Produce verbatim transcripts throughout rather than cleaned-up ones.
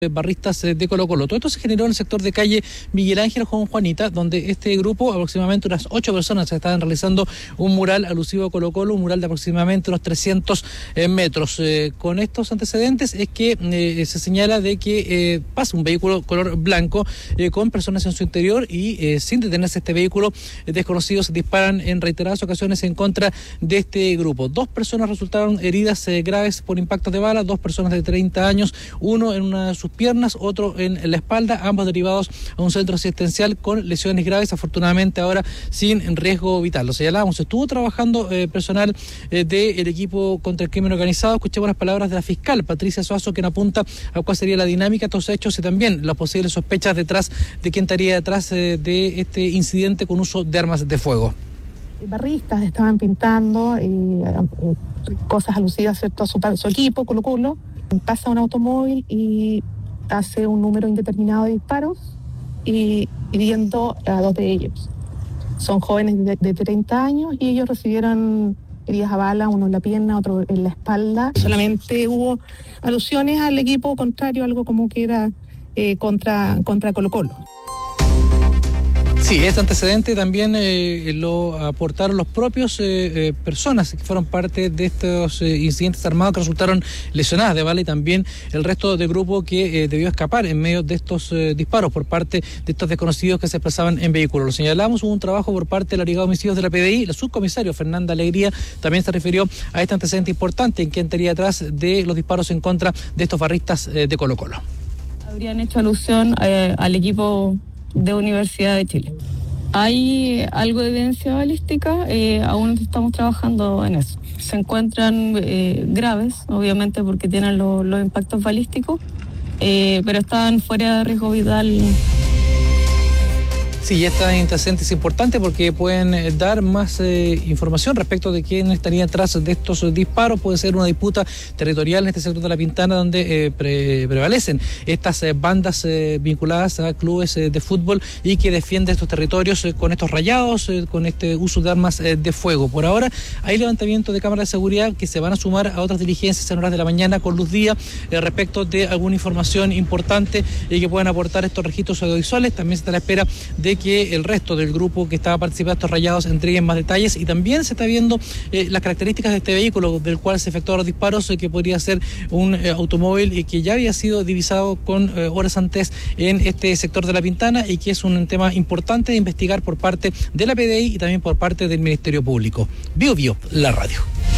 barristas de Colo Colo. Todo esto se generó en el sector de calle Miguel Ángel Juan Juanita, donde este grupo, aproximadamente unas ocho personas, estaban realizando un mural alusivo a Colo Colo, un mural de aproximadamente unos trescientos eh, metros. Eh, con estos antecedentes es que eh, se señala de que eh, pasa un vehículo color blanco eh, con personas en su interior y eh, sin detenerse este vehículo, eh, desconocidos disparan en reiteradas ocasiones en contra de este grupo. Dos personas resultaron heridas eh, graves por impactos de bala, dos personas de treinta años, uno en una de sus piernas, otro en la espalda, ambos derivados a un centro asistencial con lesiones graves, afortunadamente ahora sin riesgo vital. Lo señalábamos, estuvo trabajando eh, personal eh, del equipo contra el crimen organizado. Escuchemos las palabras de la fiscal Patricia Suazo, quien apunta a cuál sería la dinámica de estos hechos y también las posibles sospechas detrás de quién estaría detrás eh, de este incidente con uso de armas de fuego. Barristas estaban pintando eh, cosas alusivas, ¿cierto?, a su, su equipo, Colo Colo. Pasa un automóvil y hace un número indeterminado de disparos y hiriendo a dos de ellos. Son jóvenes de, de treinta años y ellos recibieron heridas a bala, uno en la pierna, otro en la espalda. Solamente hubo alusiones al equipo contrario, algo como que era eh, contra, contra Colo Colo. Sí, este antecedente también eh, lo aportaron los propios eh, eh, personas que fueron parte de estos eh, incidentes armados que resultaron lesionadas de bala y también el resto del grupo que eh, debió escapar en medio de estos eh, disparos por parte de estos desconocidos que se desplazaban en vehículos. Lo señalamos, hubo un trabajo por parte de la Brigada de Homicidios de la P D I. La subcomisario Fernanda Alegría también se refirió a este antecedente importante en quien estaría atrás de los disparos en contra de estos barristas eh, de Colo Colo. Habrían hecho alusión eh, al equipo de Universidad de Chile. Hay algo de evidencia balística, eh, aún estamos trabajando en eso. Se encuentran eh, graves, obviamente porque tienen lo, los impactos balísticos, eh, pero están fuera de riesgo vital. Sí, este antecedente es importante porque pueden eh, dar más eh, información respecto de quién estaría atrás de estos eh, disparos. Puede ser una disputa territorial en este sector de La Pintana donde eh, pre prevalecen estas eh, bandas eh, vinculadas a clubes eh, de fútbol y que defienden estos territorios eh, con estos rayados, eh, con este uso de armas eh, de fuego. Por ahora hay levantamiento de cámaras de seguridad que se van a sumar a otras diligencias en horas de la mañana con luz día eh, respecto de alguna información importante y que puedan aportar estos registros audiovisuales. También se está a la espera de que el resto del grupo que estaba participando en estos rayados entreguen más detalles y también se está viendo eh, las características de este vehículo del cual se efectuaron los disparos, eh, que podría ser un eh, automóvil eh, que ya había sido divisado con eh, horas antes en este sector de La Pintana y que es un tema importante de investigar por parte de la P D I y también por parte del Ministerio Público. Bio Bio, la radio.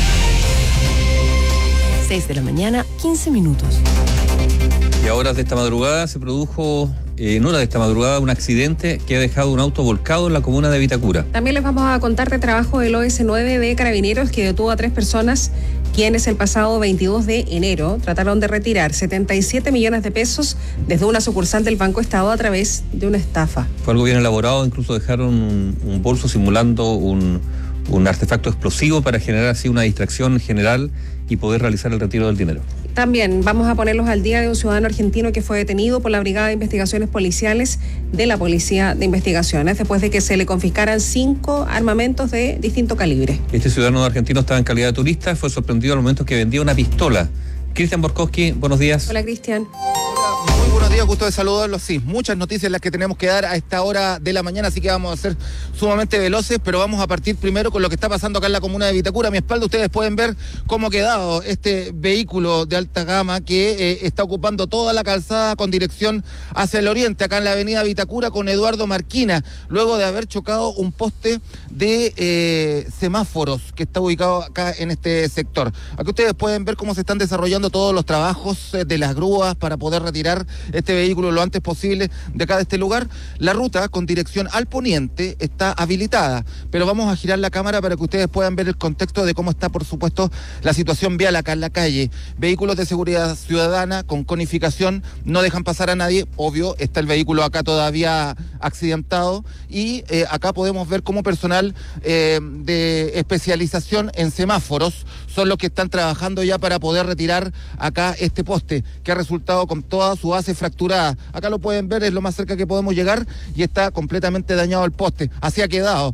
seis de la mañana, quince minutos. Y a horas de esta madrugada se produjo, eh, en horas de esta madrugada, un accidente que ha dejado un auto volcado en la comuna de Vitacura. También les vamos a contar de trabajo del O S nueve de Carabineros que detuvo a tres personas quienes el pasado veintidós de enero trataron de retirar setenta y siete millones de pesos desde una sucursal del Banco Estado a través de una estafa. Fue algo bien elaborado, incluso dejaron un, un bolso simulando un, un artefacto explosivo para generar así una distracción general y poder realizar el retiro del dinero. También vamos a ponerlos al día de un ciudadano argentino que fue detenido por la Brigada de Investigaciones Policiales de la Policía de Investigaciones después de que se le confiscaran cinco armamentos de distinto calibre. Este ciudadano argentino estaba en calidad de turista, fue sorprendido al momento que vendía una pistola. Cristian Borkowski, buenos días. Hola, Cristian. Muy buenos días, gusto de saludarlos. Sí, muchas noticias las que tenemos que dar a esta hora de la mañana, así que vamos a ser sumamente veloces, pero vamos a partir primero con lo que está pasando acá en la comuna de Vitacura. A mi espalda ustedes pueden ver cómo ha quedado este vehículo de alta gama que eh, está ocupando toda la calzada con dirección hacia el oriente, acá en la avenida Vitacura con Eduardo Marquina, luego de haber chocado un poste de eh, semáforos que está ubicado acá en este sector. Aquí ustedes pueden ver cómo se están desarrollando todos los trabajos eh, de las grúas para poder retirar este vehículo lo antes posible de acá de este lugar. La ruta con dirección al poniente está habilitada, pero vamos a girar la cámara para que ustedes puedan ver el contexto de cómo está, por supuesto, la situación vial acá en la calle. Vehículos de seguridad ciudadana con conificación no dejan pasar a nadie, obvio, está el vehículo acá todavía accidentado y eh, acá podemos ver cómo personal eh, de especialización en semáforos son los que están trabajando ya para poder retirar acá este poste que ha resultado con toda su base fracturada. Acá lo pueden ver, es lo más cerca que podemos llegar y está completamente dañado el poste. Así ha quedado.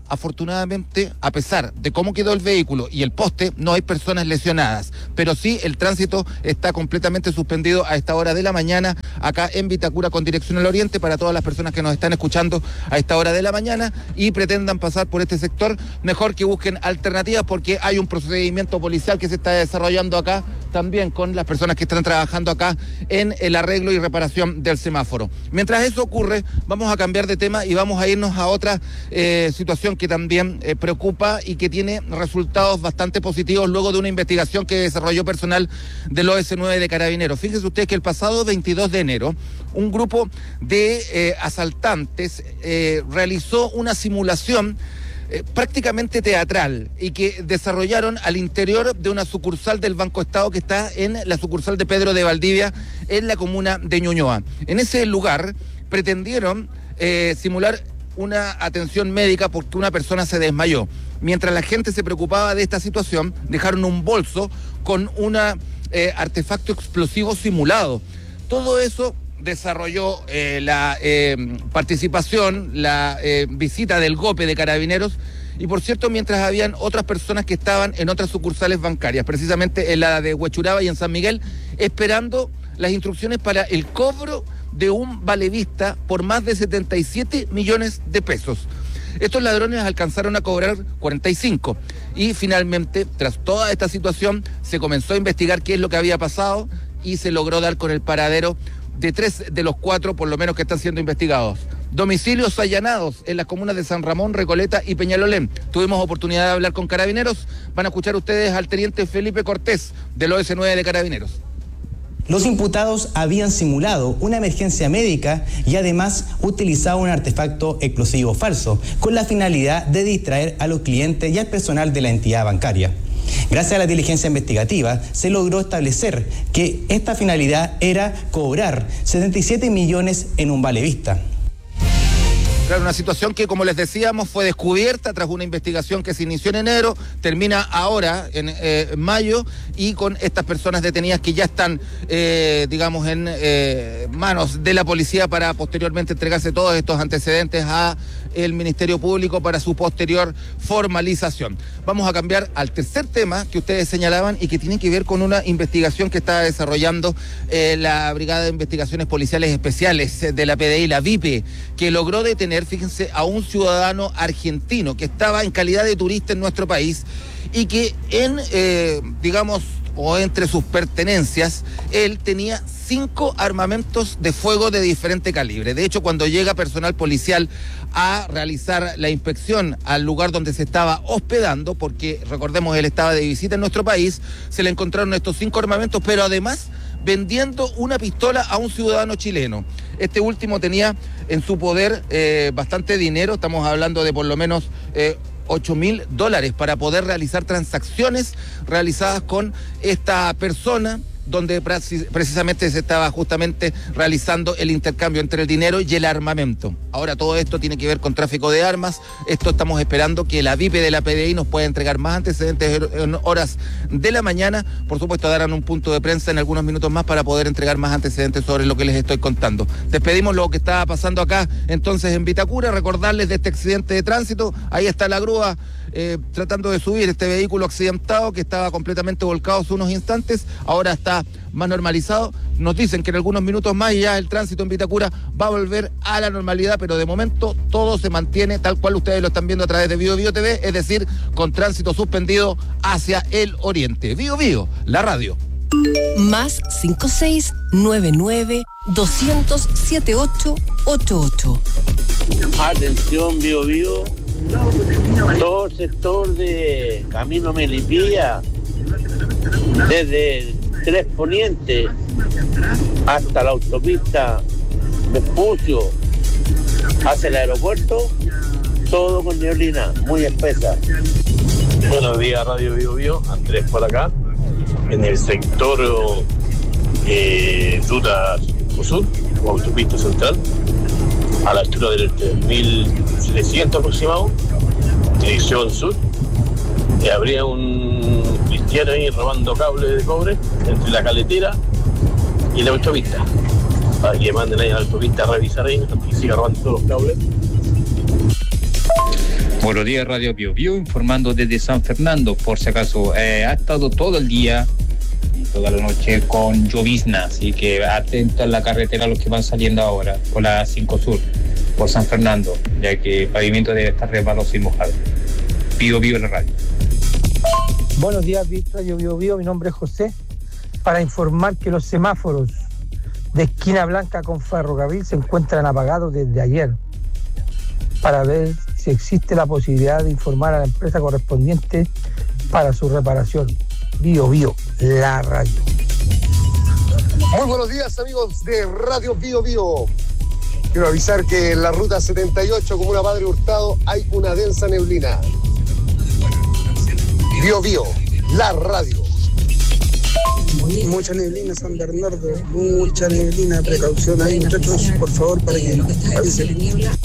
Afortunadamente, a pesar de cómo quedó el vehículo y el poste, no hay personas lesionadas, pero sí el tránsito está completamente suspendido a esta hora de la mañana acá en Vitacura con dirección al oriente para todas las personas que nos están escuchando a esta hora de la mañana y pretendan pasar por este sector, mejor que busquen alternativas porque hay un procedimiento policial que se está desarrollando acá también con las personas que están trabajando acá en el arreglo y reparación del semáforo. Mientras eso ocurre, vamos a cambiar de tema y vamos a irnos a otra eh, situación que también eh, preocupa y que tiene resultados bastante positivos luego de una investigación que desarrolló personal del O S nueve de Carabineros. Fíjense ustedes que el pasado veintidós de enero, un grupo de eh, asaltantes eh, realizó una simulación Eh, prácticamente teatral y que desarrollaron al interior de una sucursal del Banco Estado que está en la sucursal de Pedro de Valdivia en la comuna de Ñuñoa. En ese lugar pretendieron eh, simular una atención médica porque una persona se desmayó. Mientras la gente se preocupaba de esta situación, dejaron un bolso con un eh, artefacto explosivo simulado. Todo eso desarrolló eh, la eh, participación, la eh, visita del GOPE de Carabineros y por cierto mientras habían otras personas que estaban en otras sucursales bancarias, precisamente en la de Huechuraba y en San Miguel, esperando las instrucciones para el cobro de un valevista por más de setenta y siete millones de pesos. Estos ladrones alcanzaron a cobrar cuarenta y cinco y finalmente, tras toda esta situación, se comenzó a investigar qué es lo que había pasado y se logró dar con el paradero de tres de los cuatro, por lo menos, que están siendo investigados. Domicilios allanados en las comunas de San Ramón, Recoleta y Peñalolén. Tuvimos oportunidad de hablar con Carabineros. Van a escuchar ustedes al teniente Felipe Cortés, del O S nueve de Carabineros. Los imputados habían simulado una emergencia médica y además utilizado un artefacto explosivo falso, con la finalidad de distraer a los clientes y al personal de la entidad bancaria. Gracias a la diligencia investigativa, se logró establecer que esta finalidad era cobrar setenta y siete millones en un valevista. Claro, una situación que, como les decíamos, fue descubierta tras una investigación que se inició en enero, termina ahora en eh, mayo, y con estas personas detenidas que ya están, eh, digamos, en eh, manos de la policía para posteriormente entregarse todos estos antecedentes a el Ministerio Público para su posterior formalización. Vamos a cambiar al tercer tema que ustedes señalaban y que tiene que ver con una investigación que está desarrollando eh, la Brigada de Investigaciones Policiales Especiales de la P D I, la V I P E, que logró detener, fíjense, a un ciudadano argentino que estaba en calidad de turista en nuestro país y que en, eh, digamos, o entre sus pertenencias, él tenía cinco armamentos de fuego de diferente calibre. De hecho, cuando llega personal policial a realizar la inspección al lugar donde se estaba hospedando, porque recordemos, él estaba de visita en nuestro país, se le encontraron estos cinco armamentos, pero además vendiendo una pistola a un ciudadano chileno. Este último tenía en su poder eh, bastante dinero, estamos hablando de por lo menos eh, ocho mil dólares para poder realizar transacciones realizadas con esta persona, donde precisamente se estaba justamente realizando el intercambio entre el dinero y el armamento. Ahora todo esto tiene que ver con tráfico de armas. Esto estamos esperando que la V I P E de la P D I nos pueda entregar más antecedentes en horas de la mañana. Por supuesto, darán un punto de prensa en algunos minutos más para poder entregar más antecedentes sobre lo que les estoy contando. Despedimos lo que estaba pasando acá entonces en Vitacura, recordarles de este accidente de tránsito. Ahí está la grúa eh, tratando de subir este vehículo accidentado que estaba completamente volcado hace unos instantes. Ahora está más normalizado. Nos dicen que en algunos minutos más ya el tránsito en Vitacura va a volver a la normalidad, pero de momento todo se mantiene tal cual ustedes lo están viendo a través de Bio Bio T V, es decir, con tránsito suspendido hacia el oriente. Bio Bio, la radio. Más cinco seis nueve nueve doscientos setenta y ocho ochenta y ocho. Atención, Bio Bio. Todo el sector de Camino Melipilla, desde Tres Poniente hasta la autopista Vespucio hacia el aeropuerto, todo con neblina muy espesa. Buenos días, Radio Bio Bio, Andrés por acá, en el sector eh, ruta sur o autopista central, a la altura del mil setecientos aproximado, dirección sur. Eh, habría un cristiano ahí robando cables de cobre entre la caletera y la autopista, para que manden ahí a la autopista a revisar ahí y siga robando todos los cables. Buenos días, Radio Bio Bio, informando desde San Fernando, por si acaso. Eh, ha estado todo el día y toda la noche con llovizna, así que atento a la carretera a los que van saliendo ahora, por la cinco Sur, por San Fernando, ya que el pavimento debe estar resbaloso y mojado. Bio Bio en la radio. Buenos días, Radio Bio Bio, mi nombre es José, para informar que los semáforos de esquina Blanca con Ferrocarril se encuentran apagados desde ayer, para ver si existe la posibilidad de informar a la empresa correspondiente para su reparación. Bio Bio, la radio. Muy buenos días, amigos de Radio Bio Bio. Quiero avisar que en la ruta setenta y ocho, Comuna Padre Hurtado, hay una densa neblina. Bio Bio, la radio. Mucha neblina, San Bernardo, mucha neblina, precaución ahí, muchachos, por favor, para que avisen.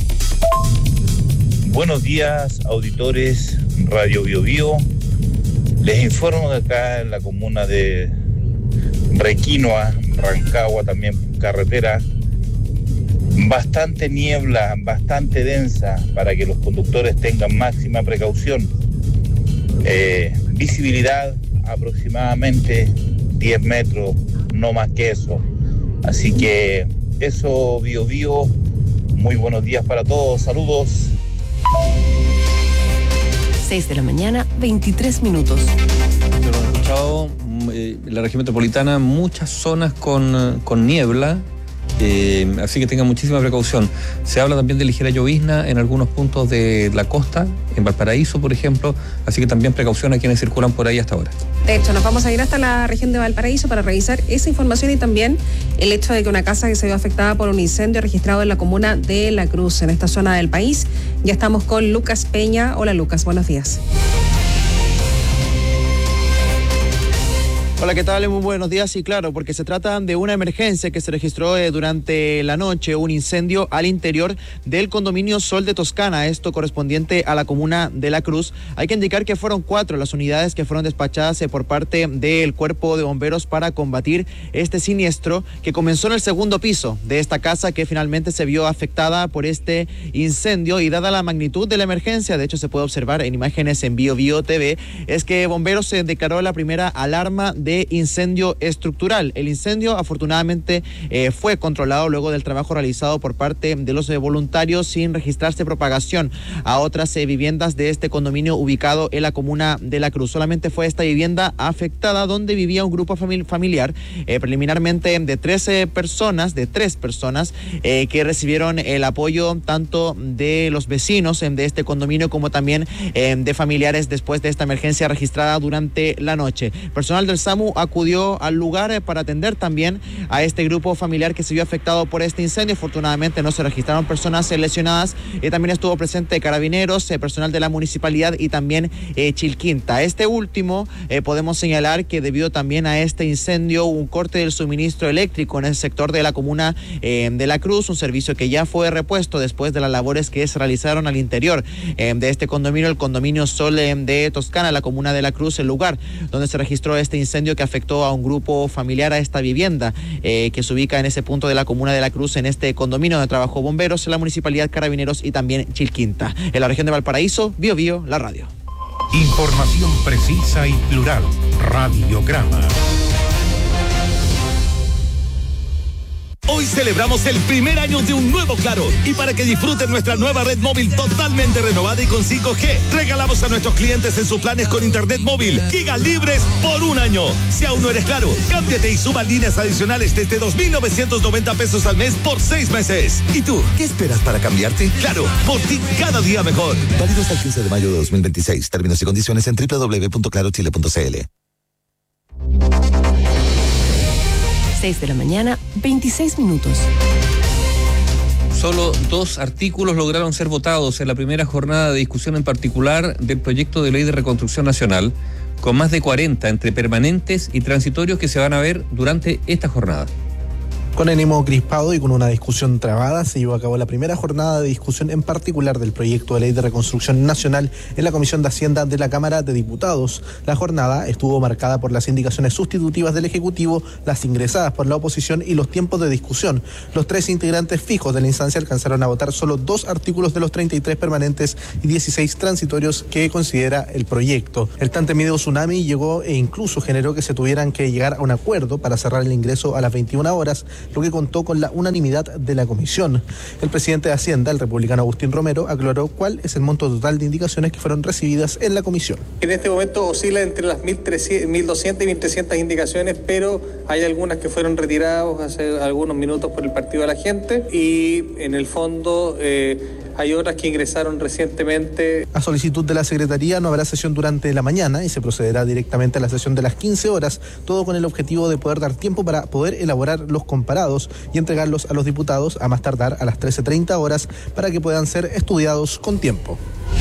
Buenos días, auditores Radio Bio Bio. Les informo de acá en la comuna de Requinoa, Rancagua, también carretera, bastante niebla, bastante densa, para que los conductores tengan máxima precaución. Eh, visibilidad aproximadamente diez metros, no más que eso. Así que eso, Bio Bio. Muy buenos días para todos, saludos. seis de la mañana, veintitrés minutos. Yo lo he escuchado, eh, en la región metropolitana, muchas zonas con, con niebla, eh, así que tengan muchísima precaución. Se habla también de ligera llovizna en algunos puntos de la costa, en Valparaíso, por ejemplo, así que también precaución a quienes circulan por ahí hasta ahora. De hecho, nos vamos a ir hasta la región de Valparaíso para revisar esa información y también el hecho de que una casa que se vio afectada por un incendio registrado en la comuna de La Cruz, en esta zona del país. Ya estamos con Lucas Peña. Hola, Lucas, buenos días. Hola, ¿qué tal? Muy buenos días. Y claro, porque se trata de una emergencia que se registró eh, durante la noche, un incendio al interior del condominio Sol de Toscana, esto correspondiente a la comuna de La Cruz. Hay que indicar que fueron cuatro las unidades que fueron despachadas eh, por parte del cuerpo de bomberos para combatir este siniestro que comenzó en el segundo piso de esta casa, que finalmente se vio afectada por este incendio. Y dada la magnitud de la emergencia, de hecho se puede observar en imágenes en Bio Bio T V, es que bomberos se declaró la primera alarma de de incendio estructural. El incendio afortunadamente eh, fue controlado luego del trabajo realizado por parte de los eh, voluntarios sin registrarse propagación a otras eh, viviendas de este condominio ubicado en la comuna de La Cruz. Solamente fue esta vivienda afectada donde vivía un grupo famili- familiar eh, preliminarmente de trece personas, de tres personas eh, que recibieron el apoyo tanto de los vecinos eh, de este condominio como también eh, de familiares después de esta emergencia registrada durante la noche. Personal del SAMU acudió al lugar para atender también a este grupo familiar que se vio afectado por este incendio. Afortunadamente no se registraron personas lesionadas y también estuvo presente Carabineros, eh, personal de la municipalidad y también eh, Chilquinta. Este último eh, podemos señalar que debido también a este incendio hubo un corte del suministro eléctrico en el sector de la comuna eh, de La Cruz, un servicio que ya fue repuesto después de las labores que se realizaron al interior eh, de este condominio, el condominio Sol eh, de Toscana, la comuna de La Cruz, el lugar donde se registró este incendio que afectó a un grupo familiar, a esta vivienda eh, que se ubica en ese punto de la comuna de La Cruz, en este condominio donde trabajó bomberos, la municipalidad, Carabineros y también Chilquinta. En la región de Valparaíso, Bio Bio, la radio. Información precisa y plural. Radiograma. Hoy celebramos el primer año de un nuevo Claro y para que disfruten nuestra nueva red móvil totalmente renovada y con cinco G, regalamos a nuestros clientes en sus planes con internet móvil gigas libres por un año. Si aún no eres Claro, cámbiate y suba líneas adicionales desde dos mil novecientos noventa pesos al mes por seis meses. ¿Y tú, qué esperas para cambiarte? Claro, por ti cada día mejor. Válido hasta el quince de mayo de dos mil veintiséis. Términos y condiciones en doble u doble u doble u punto claro chile punto c l. seis de la mañana, veintiséis minutos. Solo dos artículos lograron ser votados en la primera jornada de discusión en particular del proyecto de ley de reconstrucción nacional, con más de cuarenta entre permanentes y transitorios que se van a ver durante esta jornada. Con ánimo crispado y con una discusión trabada, se llevó a cabo la primera jornada de discusión en particular del proyecto de ley de reconstrucción nacional en la Comisión de Hacienda de la Cámara de Diputados. La jornada estuvo marcada por las indicaciones sustitutivas del Ejecutivo, las ingresadas por la oposición y los tiempos de discusión. Los tres integrantes fijos de la instancia alcanzaron a votar solo dos artículos de los treinta y tres permanentes y dieciséis transitorios que considera el proyecto. El tan temido tsunami llegó e incluso generó que se tuvieran que llegar a un acuerdo para cerrar el ingreso a las veintiuna horas, lo que contó con la unanimidad de la comisión. El presidente de Hacienda, el republicano Agustín Romero, aclaró cuál es el monto total de indicaciones que fueron recibidas en la comisión. En este momento oscila entre las mil doscientas y mil trescientas indicaciones, pero hay algunas que fueron retiradas hace algunos minutos por el Partido de la Gente y en el fondo eh, hay otras que ingresaron recientemente. A solicitud de la Secretaría no habrá sesión durante la mañana y se procederá directamente a la sesión de las quince horas, todo con el objetivo de poder dar tiempo para poder elaborar los comparados y entregarlos a los diputados a más tardar a las trece treinta horas para que puedan ser estudiados con tiempo.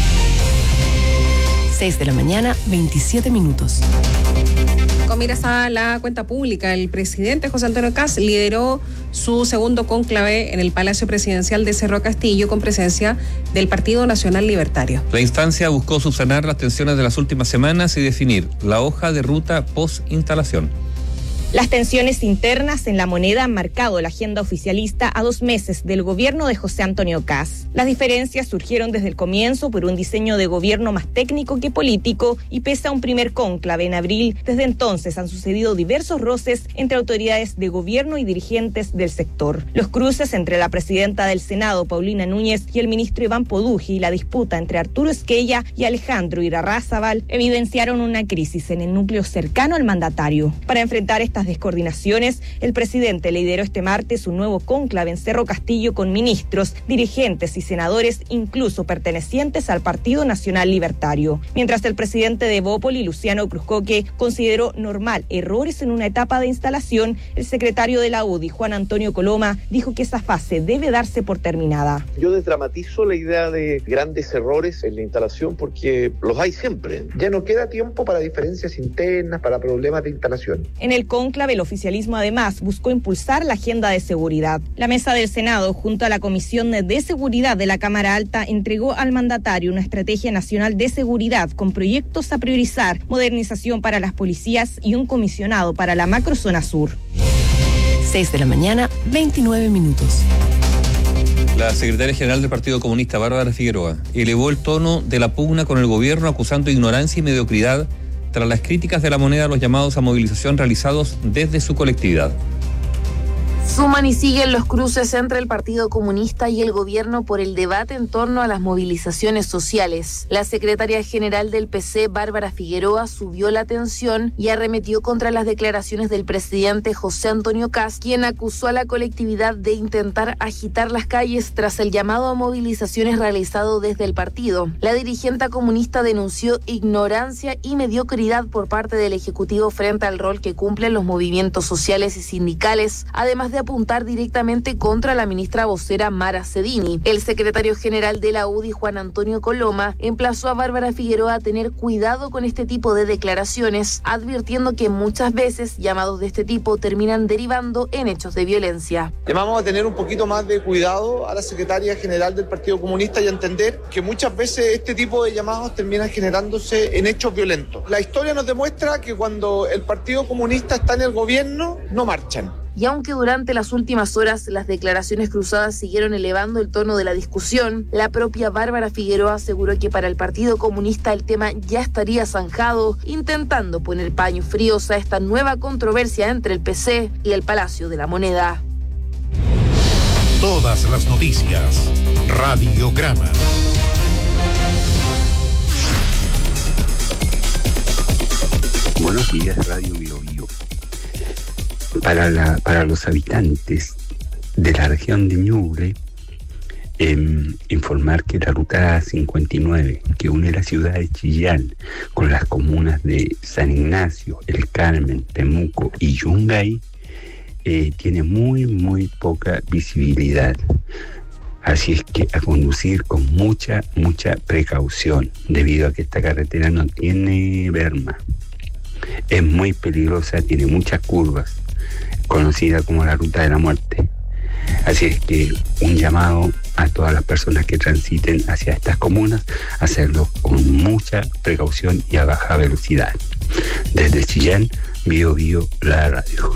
seis de la mañana, veintisiete minutos. Con miras a la cuenta pública, el presidente José Antonio Kast lideró su segundo cónclave en el Palacio Presidencial de Cerro Castillo con presencia del Partido Nacional Libertario. La instancia buscó subsanar las tensiones de las últimas semanas y definir la hoja de ruta post-instalación. Las tensiones internas en la moneda han marcado la agenda oficialista a dos meses del gobierno de José Antonio Kast. Las diferencias surgieron desde el comienzo por un diseño de gobierno más técnico que político y pese a un primer cónclave en abril, desde entonces han sucedido diversos roces entre autoridades de gobierno y dirigentes del sector. Los cruces entre la presidenta del Senado, Paulina Núñez, y el ministro Iván Podujii y la disputa entre Arturo Esquella y Alejandro Irarrázaval evidenciaron una crisis en el núcleo cercano al mandatario. Para enfrentar esta descoordinaciones, el presidente lideró este martes un nuevo cónclave en Cerro Castillo con ministros, dirigentes y senadores, incluso pertenecientes al Partido Nacional Libertario. Mientras el presidente de Bópoli, Luciano Cruzcoque, consideró normal errores en una etapa de instalación, el secretario de la U D I, Juan Antonio Coloma, dijo que esa fase debe darse por terminada. Yo desdramatizo la idea de grandes errores en la instalación porque los hay siempre. Ya no queda tiempo para diferencias internas, para problemas de instalación. En el cónclave, el oficialismo además buscó impulsar la agenda de seguridad. La mesa del Senado, junto a la Comisión de Seguridad de la Cámara Alta, entregó al mandatario una estrategia nacional de seguridad con proyectos a priorizar, modernización para las policías y un comisionado para la macrozona sur. seis de la mañana, veintinueve minutos. La secretaria general del Partido Comunista, Bárbara Figueroa, elevó el tono de la pugna con el gobierno acusando ignorancia y mediocridad tras las críticas de la moneda a los llamados a movilización realizados desde su colectividad. Suman y siguen los cruces entre el Partido Comunista y el gobierno por el debate en torno a las movilizaciones sociales. La secretaria general del P C, Bárbara Figueroa, subió la tensión y arremetió contra las declaraciones del presidente José Antonio Kast, quien acusó a la colectividad de intentar agitar las calles tras el llamado a movilizaciones realizado desde el partido. La dirigente comunista denunció ignorancia y mediocridad por parte del Ejecutivo frente al rol que cumplen los movimientos sociales y sindicales, además de apuntar directamente contra la ministra vocera Mara Cedini. El secretario general de la U D I, Juan Antonio Coloma, emplazó a Bárbara Figueroa a tener cuidado con este tipo de declaraciones, advirtiendo que muchas veces llamados de este tipo terminan derivando en hechos de violencia. Llamamos a tener un poquito más de cuidado a la secretaria general del Partido Comunista y a entender que muchas veces este tipo de llamados terminan generándose en hechos violentos. La historia nos demuestra que cuando el Partido Comunista está en el gobierno, no marchan. Y aunque durante las últimas horas las declaraciones cruzadas siguieron elevando el tono de la discusión, la propia Bárbara Figueroa aseguró que para el Partido Comunista el tema ya estaría zanjado, intentando poner paños fríos a esta nueva controversia entre el P C y el Palacio de la Moneda. Todas las noticias. Radiograma. Buenos días, Radio Bio Bio. Para, la, para los habitantes de la región de Ñuble, eh, informar que la ruta cincuenta y nueve, que une la ciudad de Chillán con las comunas de San Ignacio, El Carmen, Temuco y Yungay, eh, tiene muy, muy poca visibilidad. Así es que a conducir con mucha, mucha precaución, debido a que esta carretera no tiene berma. Es muy peligrosa, tiene muchas curvas. conocida como la Ruta de la Muerte. Así es que un llamado a todas las personas que transiten hacia estas comunas, hacerlo con mucha precaución y a baja velocidad. Desde Chillán, Bio Bio, la radio.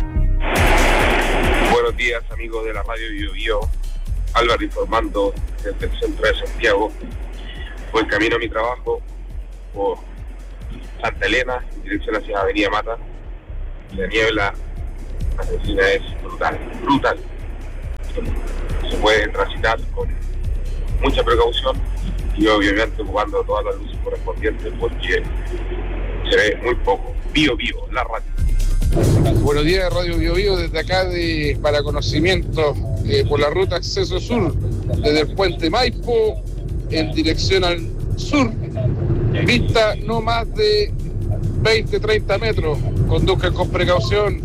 Buenos días, amigos de la radio Bio Bio. Álvaro informando desde el centro de Santiago. Voy camino a mi trabajo por Santa Elena, en dirección hacia Avenida Mata. La niebla asesina es brutal, brutal. Se puede transitar con mucha precaución y obviamente ocupando todas las luces correspondientes porque se ve muy poco. Bio Bio, la radio. Buenos días, Radio Bio Bio, desde acá de para conocimiento eh, por la ruta Acceso Sur, desde el puente Maipo en dirección al sur, vista no más de veinte a treinta metros, conduzcan con precaución.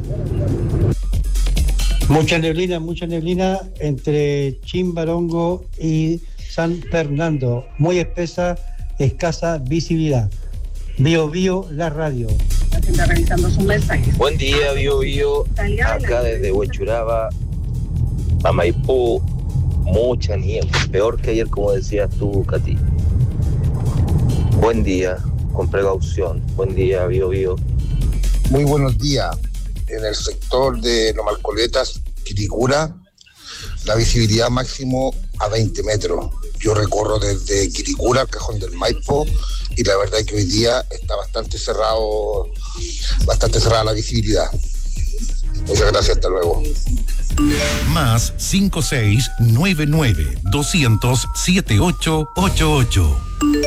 Mucha neblina, mucha neblina entre Chimbarongo y San Fernando, muy espesa, escasa visibilidad. Bio Bio, la radio. Está revisando sus mensajes. Buen día, Bio Bio, acá desde Huechuraba a Maipú, mucha niebla, peor que ayer, como decías tú, Katy. Buen día, con precaución. Buen día, Bio Bio. Muy buenos días. En el sector de Lomalcoletas, Quilicura, la visibilidad máximo a veinte metros. Yo recorro desde Quilicura al Cajón del Maipo y la verdad es que hoy día está bastante cerrado, bastante cerrada la visibilidad. Muchas gracias, hasta luego. Más cinco seis nueve nueve doscientos siete ocho ocho ocho.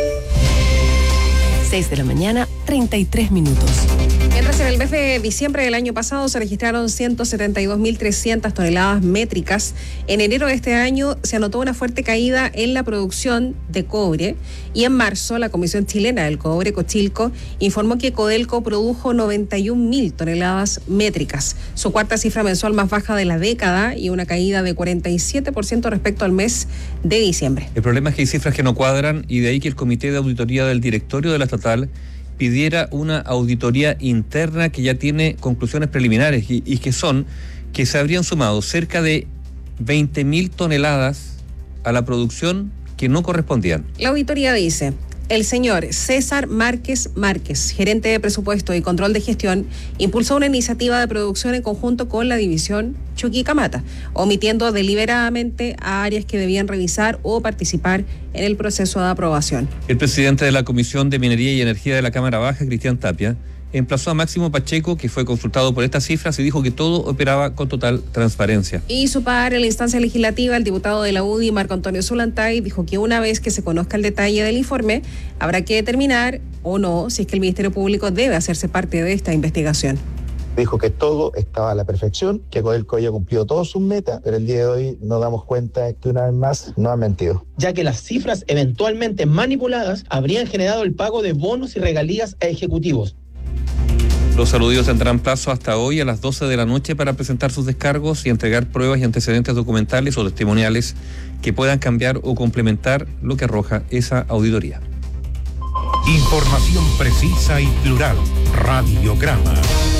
seis de la mañana, treinta y tres minutos. Mientras en el mes de diciembre del año pasado se registraron ciento setenta y dos mil trescientas toneladas métricas, en enero de este año se anotó una fuerte caída en la producción de cobre y en marzo la Comisión Chilena del Cobre, Cochilco, informó que Codelco produjo noventa y un mil toneladas métricas, su cuarta cifra mensual más baja de la década y una caída de cuarenta y siete por ciento respecto al mes de diciembre. El problema es que hay cifras que no cuadran y de ahí que el Comité de Auditoría del Directorio de la Estatal pidiera una auditoría interna que ya tiene conclusiones preliminares y, y que son que se habrían sumado cerca de veinte mil toneladas a la producción que no correspondían. La auditoría dice: el señor César Márquez Márquez, gerente de presupuesto y control de gestión, impulsó una iniciativa de producción en conjunto con la división Chuquicamata, omitiendo deliberadamente a áreas que debían revisar o participar en el proceso de aprobación. El presidente de la Comisión de Minería y Energía de la Cámara Baja, Cristian Tapia, emplazó a Máximo Pacheco, que fue consultado por estas cifras, y dijo que todo operaba con total transparencia. Y su par en la instancia legislativa, el diputado de la U D I, Marco Antonio Zulantay, dijo que una vez que se conozca el detalle del informe, habrá que determinar o no si es que el Ministerio Público debe hacerse parte de esta investigación. Dijo que todo estaba a la perfección, que Codelco había cumplido todas sus metas, pero el día de hoy nos damos cuenta que una vez más nos han mentido. Ya que las cifras eventualmente manipuladas habrían generado el pago de bonos y regalías a ejecutivos. Los aludidos tendrán plazo hasta hoy a las doce de la noche para presentar sus descargos y entregar pruebas y antecedentes documentales o testimoniales que puedan cambiar o complementar lo que arroja esa auditoría. Información precisa y plural. Radiograma.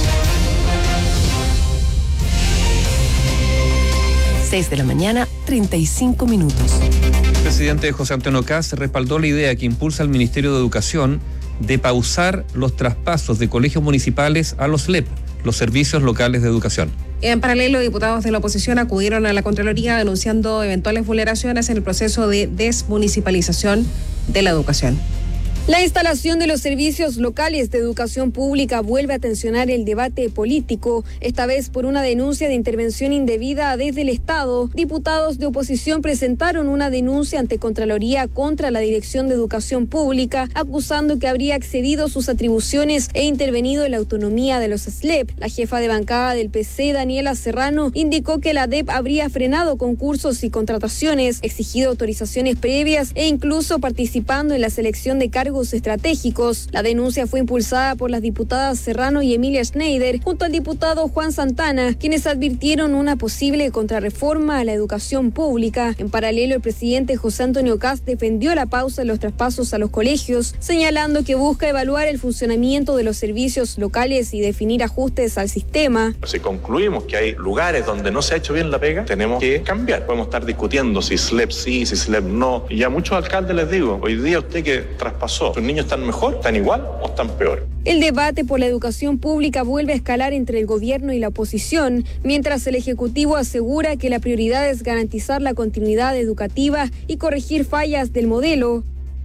seis de la mañana, treinta y cinco minutos. El presidente José Antonio Kast respaldó la idea que impulsa el Ministerio de Educación de pausar los traspasos de colegios municipales a los L E P, los Servicios Locales de Educación. En paralelo, diputados de la oposición acudieron a la Contraloría denunciando eventuales vulneraciones en el proceso de desmunicipalización de la educación. La instalación de los servicios locales de educación pública vuelve a tensionar el debate político, esta vez por una denuncia de intervención indebida desde el Estado. Diputados de oposición presentaron una denuncia ante Contraloría contra la Dirección de Educación Pública, acusando que habría excedido sus atribuciones e intervenido en la autonomía de los S L E P. La jefa de bancada del P C, Daniela Serrano, indicó que la D E P habría frenado concursos y contrataciones, exigido autorizaciones previas e incluso participando en la selección de cargos cargos estratégicos. La denuncia fue impulsada por las diputadas Serrano y Emilia Schneider, junto al diputado Juan Santana, quienes advirtieron una posible contrarreforma a la educación pública. En paralelo, el presidente José Antonio Kast defendió la pausa en los traspasos a los colegios, señalando que busca evaluar el funcionamiento de los servicios locales y definir ajustes al sistema. Si concluimos que hay lugares donde no se ha hecho bien la pega, tenemos que cambiar. Podemos estar discutiendo si S L E P sí, si S L E P no. Y a muchos alcaldes les digo, hoy día usted que traspasó, ¿sus niños están mejor, están igual o están peor? El debate por la educación pública vuelve a escalar entre el gobierno y la oposición, mientras el Ejecutivo asegura que la prioridad es garantizar la continuidad educativa y corregir fallas del modelo.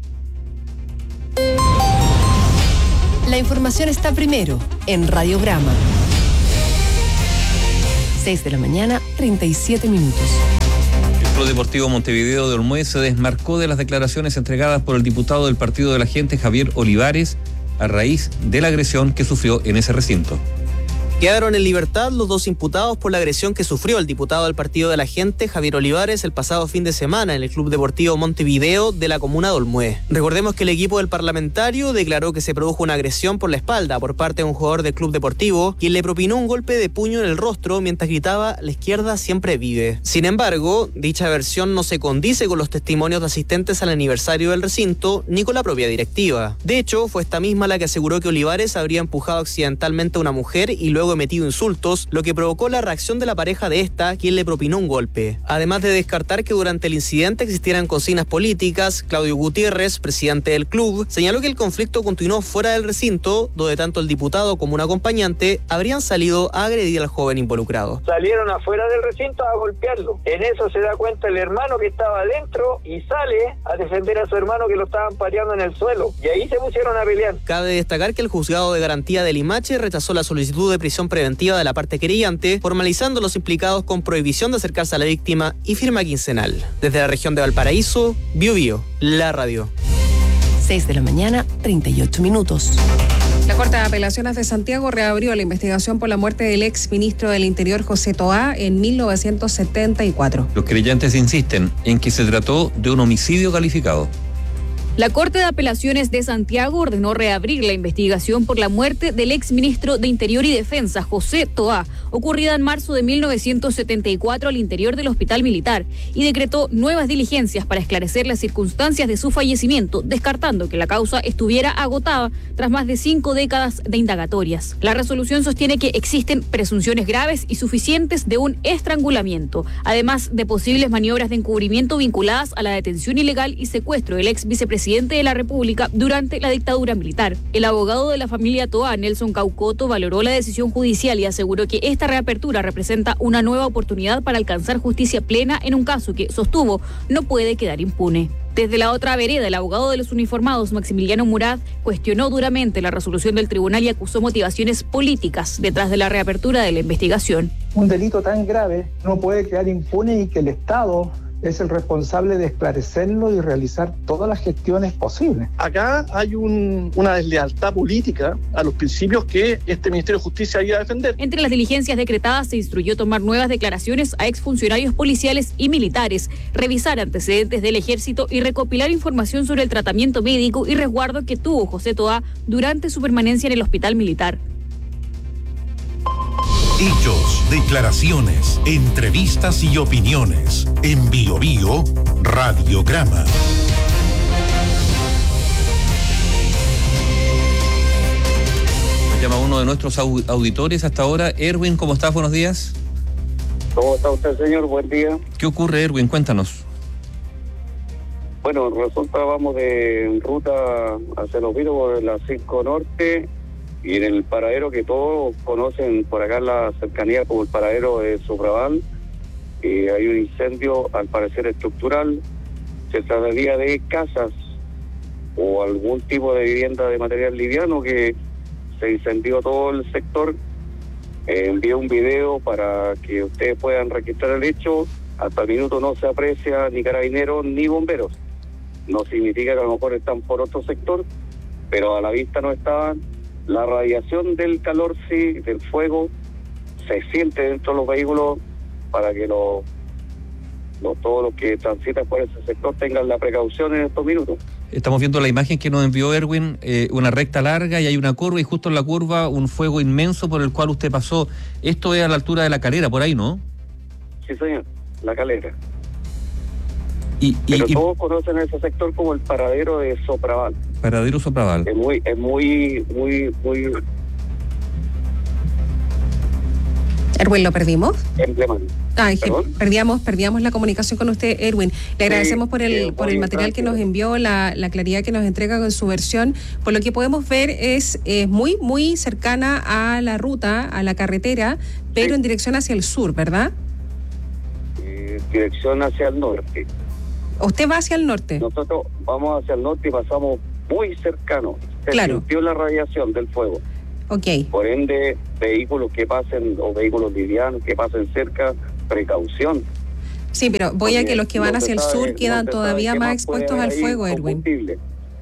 La información está primero en Radiograma. seis de la mañana, treinta y siete minutos. El Club Deportivo Montevideo de Olmué se desmarcó de las declaraciones entregadas por el diputado del Partido de la Gente, Javier Olivares, a raíz de la agresión que sufrió en ese recinto. Quedaron en libertad los dos imputados por la agresión que sufrió el diputado del Partido de la Gente, Javier Olivares, el pasado fin de semana en el Club Deportivo Montevideo de la comuna de Olmué. Recordemos que el equipo del parlamentario declaró que se produjo una agresión por la espalda por parte de un jugador del Club Deportivo, quien le propinó un golpe de puño en el rostro mientras gritaba "La izquierda siempre vive". Sin embargo, dicha versión no se condice con los testimonios de asistentes al aniversario del recinto ni con la propia directiva. De hecho, fue esta misma la que aseguró que Olivares habría empujado accidentalmente a una mujer y luego emitido insultos, lo que provocó la reacción de la pareja de esta, quien le propinó un golpe. Además de descartar que durante el incidente existieran consignas políticas, Claudio Gutiérrez, presidente del club, señaló que el conflicto continuó fuera del recinto, donde tanto el diputado como un acompañante habrían salido a agredir al joven involucrado. Salieron afuera del recinto a golpearlo. En eso se da cuenta el hermano que estaba adentro y sale a defender a su hermano que lo estaban pateando en el suelo. Y ahí se pusieron a pelear. Cabe destacar que el juzgado de garantía de Limache rechazó la solicitud de prisión preventiva de la parte querellante, formalizando a los implicados con prohibición de acercarse a la víctima y firma quincenal. Desde la región de Valparaíso, Bio Bio, la radio. seis de la mañana, treinta y ocho minutos. La Corte de Apelaciones de Santiago reabrió la investigación por la muerte del ex ministro del Interior José Toá en mil novecientos setenta y cuatro. Los creyentes insisten en que se trató de un homicidio calificado. La Corte de Apelaciones de Santiago ordenó reabrir la investigación por la muerte del exministro de Interior y Defensa, José Toá, ocurrida en marzo de mil novecientos setenta y cuatro al interior del Hospital Militar, y decretó nuevas diligencias para esclarecer las circunstancias de su fallecimiento, descartando que la causa estuviera agotada tras más de cinco décadas de indagatorias. La resolución sostiene que existen presunciones graves y suficientes de un estrangulamiento, además de posibles maniobras de encubrimiento vinculadas a la detención ilegal y secuestro del ex vicepresidente presidente de la República durante la dictadura militar. El abogado de la familia Toá, Nelson Caucoto, valoró la decisión judicial y aseguró que esta reapertura representa una nueva oportunidad para alcanzar justicia plena en un caso que, sostuvo, no puede quedar impune. Desde la otra vereda, el abogado de los uniformados, Maximiliano Murat, cuestionó duramente la resolución del tribunal y acusó motivaciones políticas detrás de la reapertura de la investigación. Un delito tan grave no puede quedar impune y que el Estado es el responsable de esclarecerlo y realizar todas las gestiones posibles. Acá hay un, una deslealtad política a los principios que este Ministerio de Justicia iba a defender. Entre las diligencias decretadas se instruyó tomar nuevas declaraciones a exfuncionarios policiales y militares, revisar antecedentes del ejército y recopilar información sobre el tratamiento médico y resguardo que tuvo José Toá durante su permanencia en el hospital militar. Hechos, declaraciones, entrevistas y opiniones. En Bio Bio, Radiograma. Nos llama uno de nuestros auditores hasta ahora. Erwin, ¿cómo estás? Buenos días. ¿Cómo está usted, señor? Buen día. ¿Qué ocurre, Erwin? Cuéntanos. Bueno, resulta, vamos de ruta hacia Los Vilos por la cinco Norte. Y en el paradero que todos conocen por acá en la cercanía como el paradero de Sopraval, eh, hay un incendio al parecer estructural. Se trataría de casas o algún tipo de vivienda de material liviano que se incendió todo el sector. Eh, envié un video para que ustedes puedan registrar el hecho. Hasta el minuto no se aprecia ni carabineros ni bomberos. No significa que a lo mejor están por otro sector, pero a la vista no estaban. La radiación del calor, sí, del fuego, se siente dentro de los vehículos para que los, los, todos los que transitan por ese sector tengan la precaución en estos minutos. Estamos viendo la imagen que nos envió Erwin, eh, una recta larga y hay una curva y justo en la curva un fuego inmenso por el cual usted pasó. Esto es a la altura de La Calera, por ahí, ¿no? Sí, señor, La Calera. Y, Pero y, todos conocen ese sector como el paradero de Sopraval. Paradero Sopraval. Es muy, es muy, muy, muy Erwin, ¿lo perdimos? emblemático. Ay, perdíamos, perdíamos la comunicación con usted, Erwin. Le agradecemos Sí, por el, sí, por el muy material que tranquilo. nos envió, la, la claridad que nos entrega con su versión. Por lo que podemos ver es eh, muy, muy cercana a la ruta, a la carretera, pero en dirección hacia el sur, ¿verdad? Eh, dirección hacia el norte. ¿Usted va hacia el norte? Nosotros vamos hacia el norte y pasamos muy cercano. Se Claro. sintió la radiación del fuego. Ok. Por ende, vehículos que pasen o vehículos livianos que pasen cerca, precaución. Sí, pero voy a que los que van no se hacia el sabe- sur no quedan se todavía sabe qué más más puede expuestos al haber ahí, fuego, Erwin. combustible.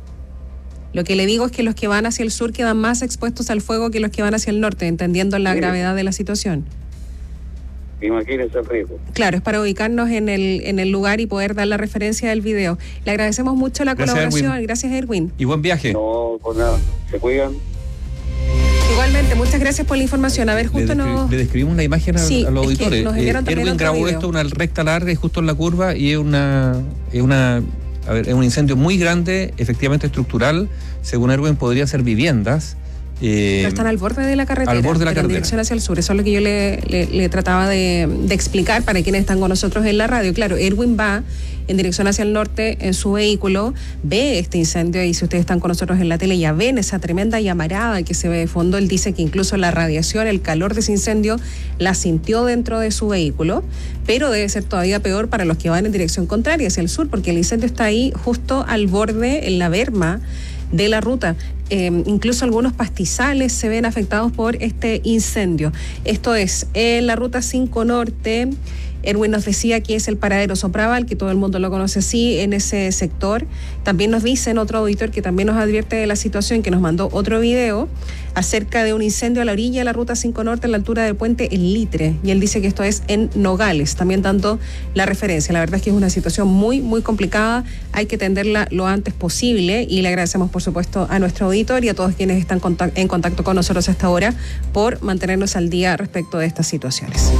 Lo que le digo es que los que van hacia el sur quedan más expuestos al fuego que los que van hacia el norte, entendiendo la Sí. gravedad de la situación. Imagínese el riesgo. Claro, es para ubicarnos en el, en el lugar y poder dar la referencia del video. Le agradecemos mucho la Gracias, colaboración. Erwin. Gracias, Erwin. Y buen viaje. No, pues nada, se cuidan. Igualmente, muchas gracias por la información. A ver, Le, justo descri- nos... le describimos la imagen a, Sí, a los es que auditores. nos enviaron también Erwin otro grabó video. esto, una recta larga y justo en la curva, y es una, es una, a ver, es un incendio muy grande, efectivamente estructural. Según Erwin, podría ser viviendas. Eh, Pero están al borde de la carretera, al borde de la pero en carretera. dirección hacia el sur. Eso es lo que yo le, le- le trataba de, de explicar para quienes están con nosotros en la radio. Claro, Erwin va en dirección hacia el norte en su vehículo, ve este incendio y si ustedes están con nosotros en la tele ya ven esa tremenda llamarada que se ve de fondo. Él dice que incluso la radiación, el calor de ese incendio la sintió dentro de su vehículo, pero debe ser todavía peor para los que van en dirección contraria hacia el sur, porque el incendio está ahí justo al borde, en la berma de la ruta. Eh, incluso algunos pastizales se ven afectados por este incendio. Esto es en la ruta cinco Norte. Erwin nos decía que es el paradero Sopraval, que todo el mundo lo conoce así, en ese sector. También nos dicen otro auditor que también nos advierte de la situación, que nos mandó otro video acerca de un incendio a la orilla de la ruta cinco Norte, a la altura del puente El Litre. Y él dice que esto es en Nogales, también dando la referencia. La verdad es que es una situación muy, muy complicada. Hay que atenderla lo antes posible y le agradecemos, por supuesto, a nuestro auditor y a todos quienes están contact- en contacto con nosotros hasta ahora por mantenernos al día respecto de estas situaciones.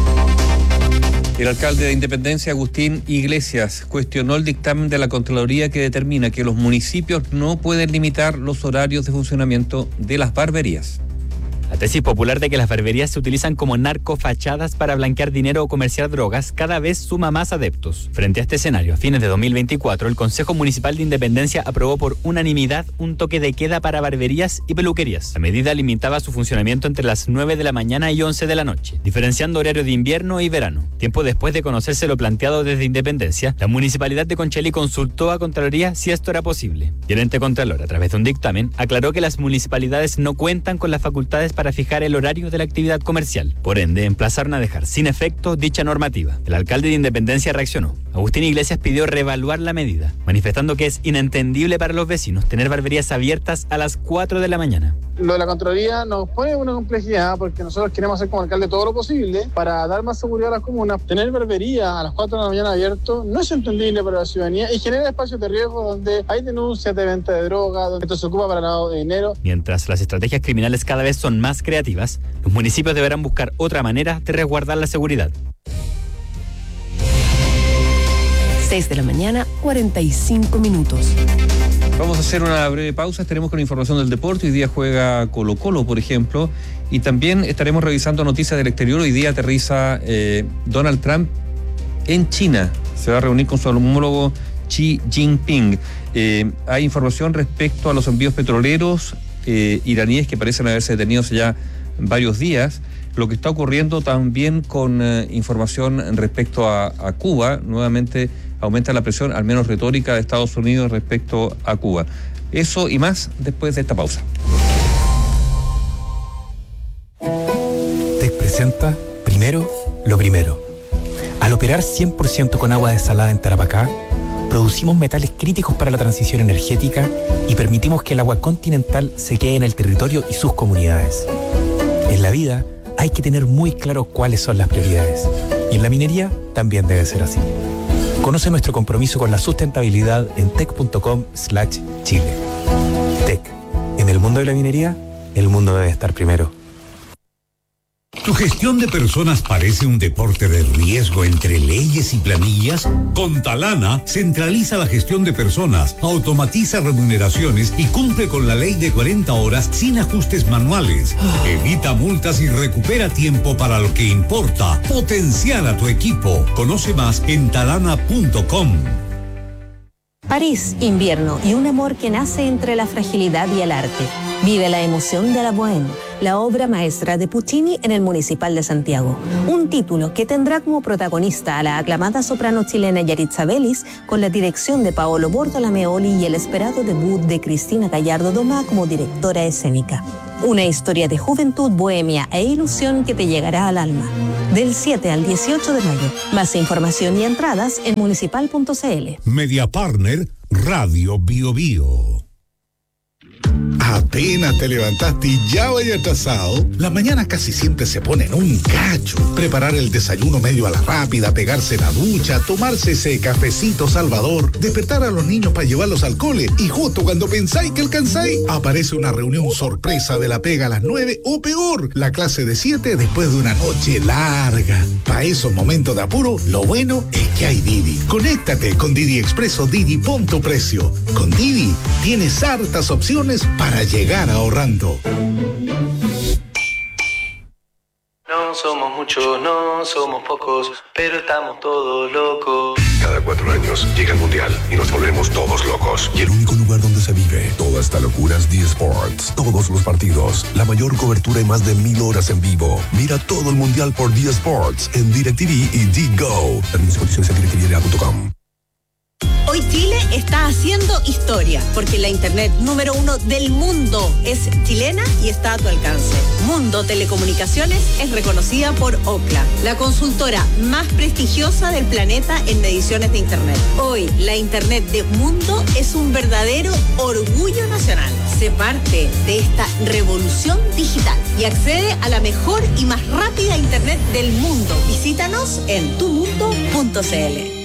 El alcalde de Independencia, Agustín Iglesias, cuestionó el dictamen de la Contraloría que determina que los municipios no pueden limitar los horarios de funcionamiento de las barberías. La tesis popular de que las barberías se utilizan como narcofachadas para blanquear dinero o comerciar drogas cada vez suma más adeptos. Frente a este escenario, a fines de dos mil veinticuatro, el Consejo Municipal de Independencia aprobó por unanimidad un toque de queda para barberías y peluquerías. La medida limitaba su funcionamiento entre las nueve de la mañana y once de la noche, diferenciando horario de invierno y verano. Tiempo después de conocerse lo planteado desde Independencia, la Municipalidad de Conchalí consultó a Contraloría si esto era posible. Y el ente Contralor, a través de un dictamen, aclaró que las municipalidades no cuentan con las facultades para fijar el horario de la actividad comercial. Por ende, emplazaron a dejar sin efecto dicha normativa. El alcalde de Independencia reaccionó. Agustín Iglesias pidió reevaluar la medida, manifestando que es inentendible para los vecinos tener barberías abiertas a las cuatro de la mañana. Lo de la Contraloría nos pone una complejidad porque nosotros queremos hacer como alcalde todo lo posible para dar más seguridad a las comunas. Tener barbería a las cuatro de la mañana abierto no es entendible para la ciudadanía y genera espacios de riesgo donde hay denuncias de venta de droga, donde esto se ocupa para lavado de dinero. Mientras las estrategias criminales cada vez son más creativas, los municipios deberán buscar otra manera de resguardar la seguridad. seis de la mañana, cuarenta y cinco minutos. Vamos a hacer una breve pausa, estaremos con información del deporte. Hoy día juega Colo Colo, por ejemplo, y también estaremos revisando noticias del exterior. Hoy día aterriza eh, Donald Trump en China, se va a reunir con su homólogo Xi Jinping. Eh, hay información respecto a los envíos petroleros eh, iraníes que parecen haberse detenido hace ya varios días. Lo que está ocurriendo también con eh, información respecto a, a Cuba, nuevamente aumenta la presión, al menos retórica, de Estados Unidos respecto a Cuba. Eso y más después de esta pausa. Tec presenta primero lo primero. Al operar cien por ciento con agua desalada en Tarapacá, producimos metales críticos para la transición energética y permitimos que el agua continental se quede en el territorio y sus comunidades. En la vida hay que tener muy claro cuáles son las prioridades, y en la minería también debe ser así. Conoce nuestro compromiso con la sustentabilidad en tec.com slash Chile. Tec. En el mundo de la minería, el mundo debe estar primero. ¿Tu gestión de personas parece un deporte de riesgo entre leyes y planillas? Con Talana, centraliza la gestión de personas, automatiza remuneraciones y cumple con la ley de cuarenta horas sin ajustes manuales. Evita multas y recupera tiempo para lo que importa. Potenciar a tu equipo. Conoce más en talana punto com. París, invierno y un amor que nace entre la fragilidad y el arte. Vive la emoción de la Bohème, la obra maestra de Puccini en el Municipal de Santiago. Un título que tendrá como protagonista a la aclamada soprano chilena Yaritza Vélez, con la dirección de Paolo Bortolameoli y el esperado debut de Cristina Gallardo Domá como directora escénica. Una historia de juventud, bohemia e ilusión que te llegará al alma. Del siete al dieciocho de mayo. Más información y entradas en municipal punto cl. Media Partner, Radio Bio Bio. Apenas te levantaste y ya vaya atrasado. Las mañanas casi siempre se ponen un cacho. Preparar el desayuno medio a la rápida, pegarse la ducha, tomarse ese cafecito salvador, despertar a los niños para llevarlos al cole y justo cuando pensáis que alcanzáis, aparece una reunión sorpresa de la pega a las nueve o peor, la clase de siete después de una noche larga. Para esos momentos de apuro, lo bueno es que hay Didi. Conéctate con Didi Expreso Didi Punto Precio. Con Didi tienes hartas opciones para llegar ahorrando. No somos muchos, no somos pocos, pero estamos todos locos. Cada cuatro años llega el Mundial y nos volvemos todos locos. Y el único lugar donde se vive toda esta locura es D Sports. Todos los partidos, la mayor cobertura y más de mil horas en vivo. Mira todo el Mundial por D Sports en DirecTV y D-Go. Términos y condiciones en direct t v punto com. Hoy Chile está haciendo historia, porque la internet número uno del mundo es chilena y está a tu alcance. Mundo Telecomunicaciones es reconocida por Ookla, la consultora más prestigiosa del planeta en mediciones de internet. Hoy, la internet de Mundo es un verdadero orgullo nacional. Sé parte de esta revolución digital y accede a la mejor y más rápida internet del mundo. Visítanos en tu mundo punto cl.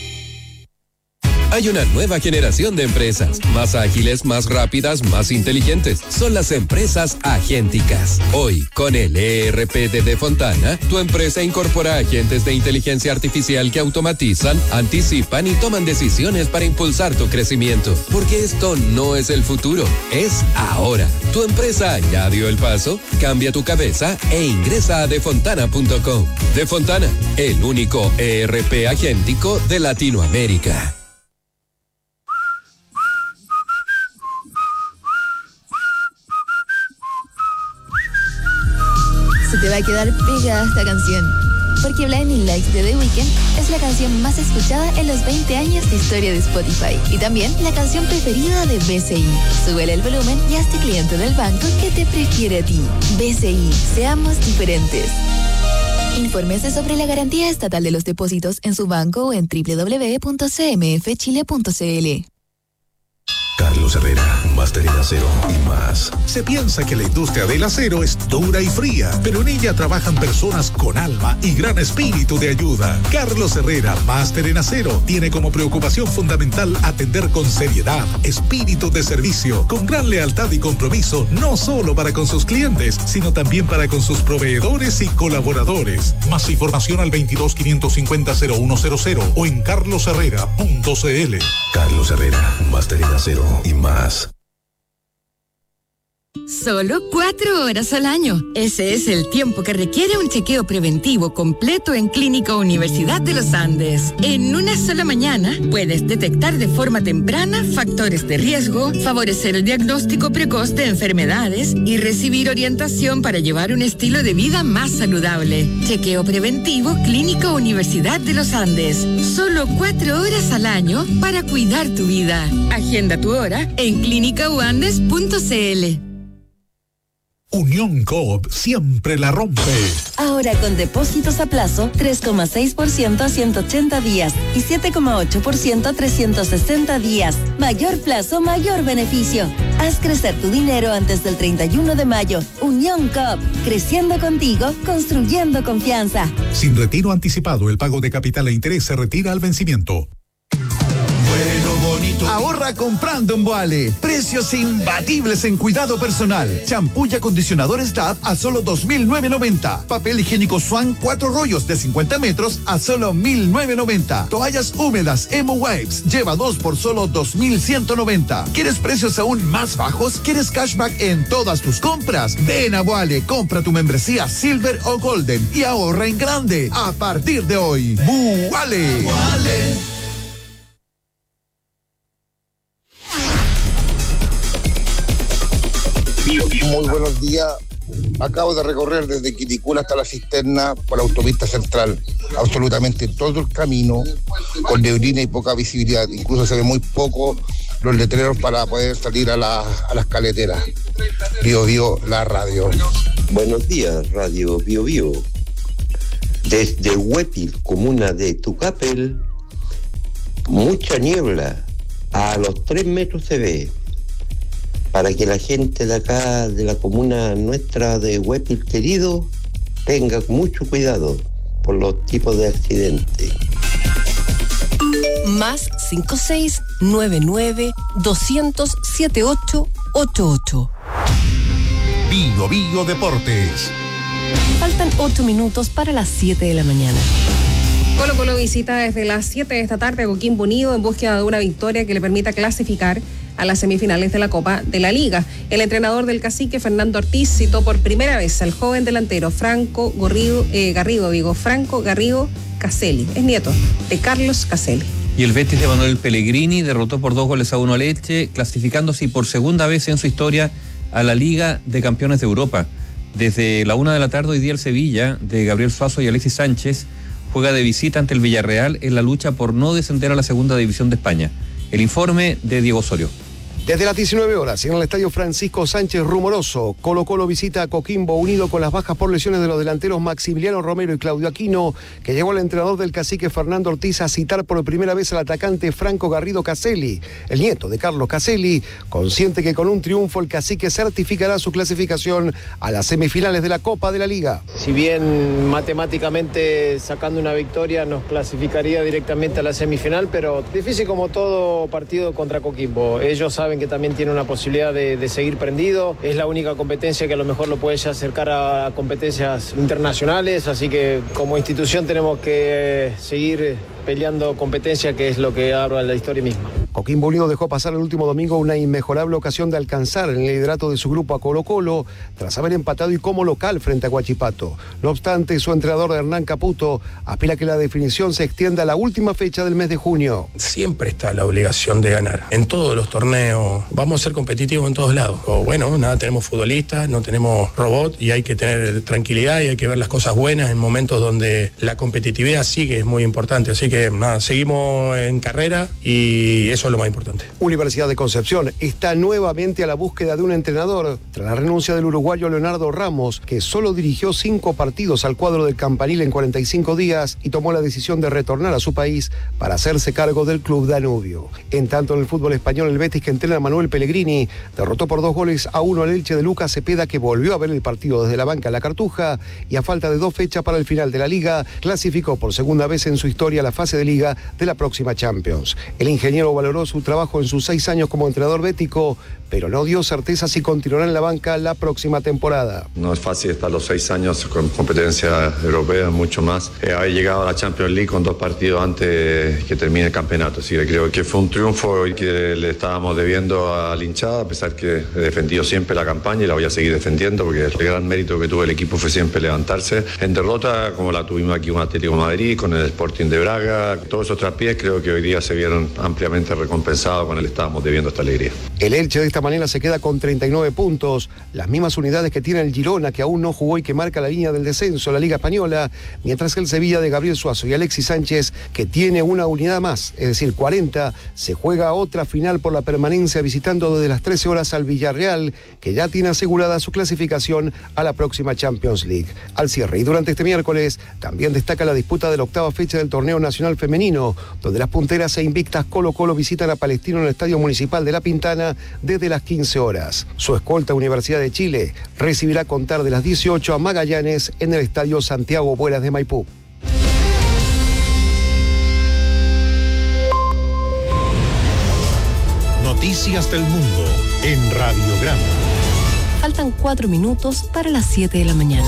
Hay una nueva generación de empresas, más ágiles, más rápidas, más inteligentes. Son las empresas agénticas. Hoy, con el E R P de De Fontana, tu empresa incorpora agentes de inteligencia artificial que automatizan, anticipan y toman decisiones para impulsar tu crecimiento. Porque esto no es el futuro, es ahora. ¿Tu empresa ya dio el paso? Cambia tu cabeza e ingresa a defontana punto com. De Fontana, el único E R P agéntico de Latinoamérica. Te va a quedar pegada esta canción, porque Blinding Lights de The Weeknd es la canción más escuchada en los veinte años de historia de Spotify y también la canción preferida de B C I. Súbele el volumen y hazte cliente del banco que te prefiere a ti. B C I, seamos diferentes. Infórmese sobre la garantía estatal de los depósitos en su banco o en doble u doble u doble u punto c m f chile punto c l. Carlos Herrera, máster en acero y más. Se piensa que la industria del acero es dura y fría, pero en ella trabajan personas con alma y gran espíritu de ayuda. Carlos Herrera, máster en acero, tiene como preocupación fundamental atender con seriedad, espíritu de servicio, con gran lealtad y compromiso, no solo para con sus clientes, sino también para con sus proveedores y colaboradores. Más información al veintidós quinientos cincuenta cero uno cero cero o en carlos herrera punto c l. Carlos Herrera, máster en acero y más. Solo cuatro horas al año. Ese es el tiempo que requiere un chequeo preventivo completo en Clínica Universidad de los Andes. En una sola mañana puedes detectar de forma temprana factores de riesgo, favorecer el diagnóstico precoz de enfermedades y recibir orientación para llevar un estilo de vida más saludable. Chequeo preventivo Clínica Universidad de los Andes. Solo cuatro horas al año para cuidar tu vida. Agenda tu hora en clínica u andes punto c l. Unión Coop siempre la rompe. Ahora con depósitos a plazo, tres coma seis por ciento a ciento ochenta días y siete coma ocho por ciento a trescientos sesenta días. Mayor plazo, mayor beneficio. Haz crecer tu dinero antes del treinta y uno de mayo. Unión Coop, creciendo contigo, construyendo confianza. Sin retiro anticipado, el pago de capital e interés se retira al vencimiento. Bueno, bonito. Ahorra comprando en Boale. Precios imbatibles en cuidado personal. Champú y acondicionadores D A V a solo dos mil novecientos noventa. Papel higiénico Swan cuatro rollos de cincuenta metros a solo mil novecientos noventa. Toallas húmedas Emo Wipes lleva dos por solo dos mil ciento noventa. ¿Quieres precios aún más bajos? ¿Quieres cashback en todas tus compras? Ven a Boale, compra tu membresía Silver o Golden y ahorra en grande a partir de hoy. Boale. Boale. Muy buenos días. Acabo de recorrer desde Quilicura hasta la cisterna por la autopista central. Absolutamente todo el camino con neblina y poca visibilidad. Incluso se ve muy poco los letreros para poder salir a, la, a las caleteras. Bio Bio, la radio. Buenos días, Radio Bio Bio. Desde Huepil, comuna de Tucapel, mucha niebla. A los tres metros se ve. Para que la gente de acá, de la comuna nuestra de Huepil querido, tenga mucho cuidado por los tipos de accidentes. Más cinco seis nueve nueve doscientos siete ocho ocho ocho. Bio Bio Deportes. Faltan ocho minutos para las siete de la mañana. Colo Colo visita desde las siete de esta tarde a Coquimbo Unido en búsqueda de una victoria que le permita clasificar a las semifinales de la Copa de la Liga. El entrenador del Cacique, Fernando Ortiz, citó por primera vez al joven delantero Franco Garrido, eh, Garrido, digo, Franco Garrido Caselli. Es nieto de Carlos Caselli. Y el Betis de Manuel Pellegrini derrotó por dos goles a uno a Lecce, clasificándose por segunda vez en su historia a la Liga de Campeones de Europa. Desde la una de la tarde hoy día el Sevilla, de Gabriel Suazo y Alexis Sánchez, juega de visita ante el Villarreal en la lucha por no descender a la segunda división de España. El informe de Diego Osorio. Desde las diecinueve horas, en el estadio Francisco Sánchez Rumoroso, Colo Colo visita a Coquimbo Unido con las bajas por lesiones de los delanteros Maximiliano Romero y Claudio Aquino, que llegó al entrenador del Cacique Fernando Ortiz a citar por primera vez al atacante Franco Garrido Caselli, el nieto de Carlos Caselli, consciente que con un triunfo el Cacique certificará su clasificación a las semifinales de la Copa de la Liga. Si bien matemáticamente sacando una victoria nos clasificaría directamente a la semifinal, pero difícil como todo partido contra Coquimbo. Ellos saben que también tiene una posibilidad de, de seguir prendido. Es la única competencia que a lo mejor lo puede ya acercar a competencias internacionales, así que como institución tenemos que seguir peleando competencia, que es lo que habla la historia misma. Coquimbo Unido dejó pasar el último domingo una inmejorable ocasión de alcanzar en el liderato de su grupo a Colo Colo tras haber empatado y como local frente a Huachipato. No obstante, su entrenador Hernán Caputo aspira a que la definición se extienda a la última fecha del mes de junio. Siempre está la obligación de ganar. En todos los torneos vamos a ser competitivos en todos lados. O bueno, nada, tenemos futbolistas, no tenemos robot y hay que tener tranquilidad y hay que ver las cosas buenas en momentos donde la competitividad sigue, es muy importante. Así que nada, seguimos en carrera y eso es lo más importante. Universidad de Concepción está nuevamente a la búsqueda de un entrenador tras la renuncia del uruguayo Leonardo Ramos, que solo dirigió cinco partidos al cuadro del Campanil en cuarenta y cinco días y tomó la decisión de retornar a su país para hacerse cargo del club Danubio. En tanto, en el fútbol español, el Betis, que entrena a Manuel Pellegrini, derrotó por dos goles a uno al Elche de Lucas Cepeda, que volvió a ver el partido desde la banca en la Cartuja y a falta de dos fechas para el final de la Liga, clasificó por segunda vez en su historia la fase de Liga de la próxima Champions. El ingeniero valoró su trabajo en sus seis años como entrenador bético, pero no dio certeza si continuará en la banca la próxima temporada. No es fácil estar los seis años con competencia europea, mucho más. Eh, haber llegado a la Champions League con dos partidos antes que termine el campeonato. Así que creo que fue un triunfo y que le estábamos debiendo a la hinchada, a pesar que he defendido siempre la campaña y la voy a seguir defendiendo, porque el gran mérito que tuvo el equipo fue siempre levantarse. En derrota, como la tuvimos aquí con Atlético de Madrid, con el Sporting de Braga, todos esos traspiés creo que hoy día se vieron ampliamente recompensados con el estábamos debiendo esta alegría. El Elche de esta manera se queda con treinta y nueve puntos, las mismas unidades que tiene el Girona, que aún no jugó y que marca la línea del descenso en la Liga Española, mientras que el Sevilla de Gabriel Suazo y Alexis Sánchez, que tiene una unidad más, es decir, cuarenta, se juega otra final por la permanencia visitando desde las trece horas al Villarreal, que ya tiene asegurada su clasificación a la próxima Champions League. Al cierre y durante este miércoles también destaca la disputa de la octava fecha del torneo nacional femenino, donde las punteras e invictas Colo Colo visitan a Palestino en el Estadio Municipal de La Pintana desde las quince horas. Su escolta Universidad de Chile recibirá a contar de las dieciocho a Magallanes en el Estadio Santiago Buenas de Maipú. noticias del mundo en Radiograma. Faltan cuatro minutos para las siete de la mañana.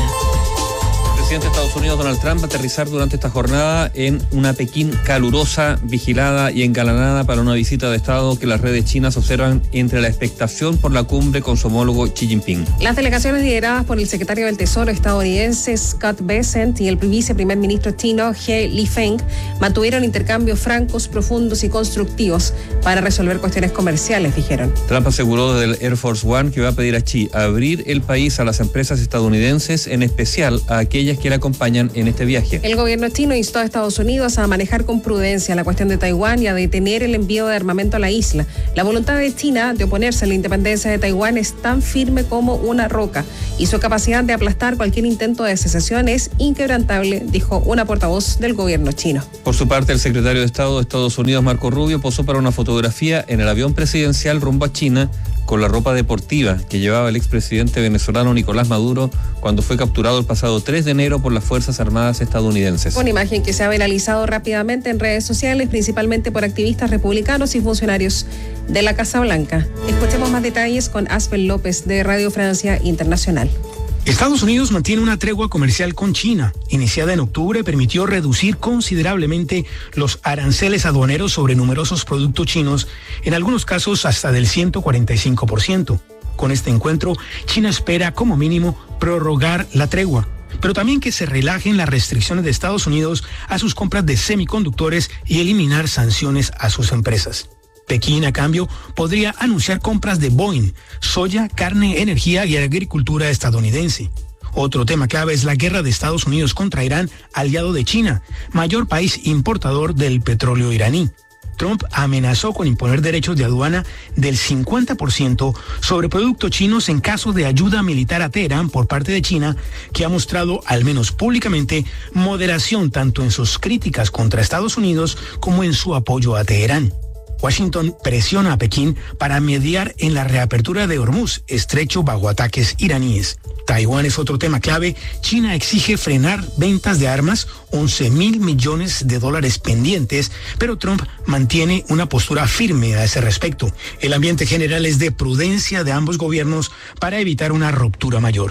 El presidente de Estados Unidos, Donald Trump, va a aterrizar durante esta jornada en una Pekín calurosa, vigilada y engalanada para una visita de Estado que las redes chinas observan entre la expectación por la cumbre con su homólogo Xi Jinping. Las delegaciones lideradas por el secretario del Tesoro estadounidense Scott Bessent y el viceprimer ministro chino He Lifeng mantuvieron intercambios francos, profundos y constructivos para resolver cuestiones comerciales, dijeron. Trump aseguró desde el Air Force One que va a pedir a Xi abrir el país a las empresas estadounidenses, en especial a aquellas que le acompañan en este viaje. El gobierno chino instó a Estados Unidos a manejar con prudencia la cuestión de Taiwán y a detener el envío de armamento a la isla. La voluntad de China de oponerse a la independencia de Taiwán es tan firme como una roca y su capacidad de aplastar cualquier intento de secesión es inquebrantable, dijo una portavoz del gobierno chino. Por su parte, el secretario de Estado de Estados Unidos, Marco Rubio, posó para una fotografía en el avión presidencial rumbo a China con la ropa deportiva que llevaba el expresidente venezolano Nicolás Maduro cuando fue capturado el pasado tres de enero por las Fuerzas Armadas estadounidenses. Una imagen que se ha viralizado rápidamente en redes sociales, principalmente por activistas republicanos y funcionarios de la Casa Blanca. Escuchemos más detalles con Asbel López de Radio Francia Internacional. Estados Unidos mantiene una tregua comercial con China. Iniciada en octubre, permitió reducir considerablemente los aranceles aduaneros sobre numerosos productos chinos, en algunos casos hasta del ciento cuarenta y cinco por ciento. Con este encuentro, China espera como mínimo prorrogar la tregua, pero también que se relajen las restricciones de Estados Unidos a sus compras de semiconductores y eliminar sanciones a sus empresas. Pekín, a cambio, podría anunciar compras de Boeing, soya, carne, energía y agricultura estadounidense. Otro tema clave es la guerra de Estados Unidos contra Irán, aliado de China, mayor país importador del petróleo iraní. Trump amenazó con imponer derechos de aduana del cincuenta por ciento sobre productos chinos en caso de ayuda militar a Teherán por parte de China, que ha mostrado, al menos públicamente, moderación tanto en sus críticas contra Estados Unidos como en su apoyo a Teherán. Washington presiona a Pekín para mediar en la reapertura de Hormuz, estrecho bajo ataques iraníes. Taiwán es otro tema clave. China exige frenar ventas de armas, once mil millones de dólares pendientes, pero Trump mantiene una postura firme a ese respecto. El ambiente general es de prudencia de ambos gobiernos para evitar una ruptura mayor.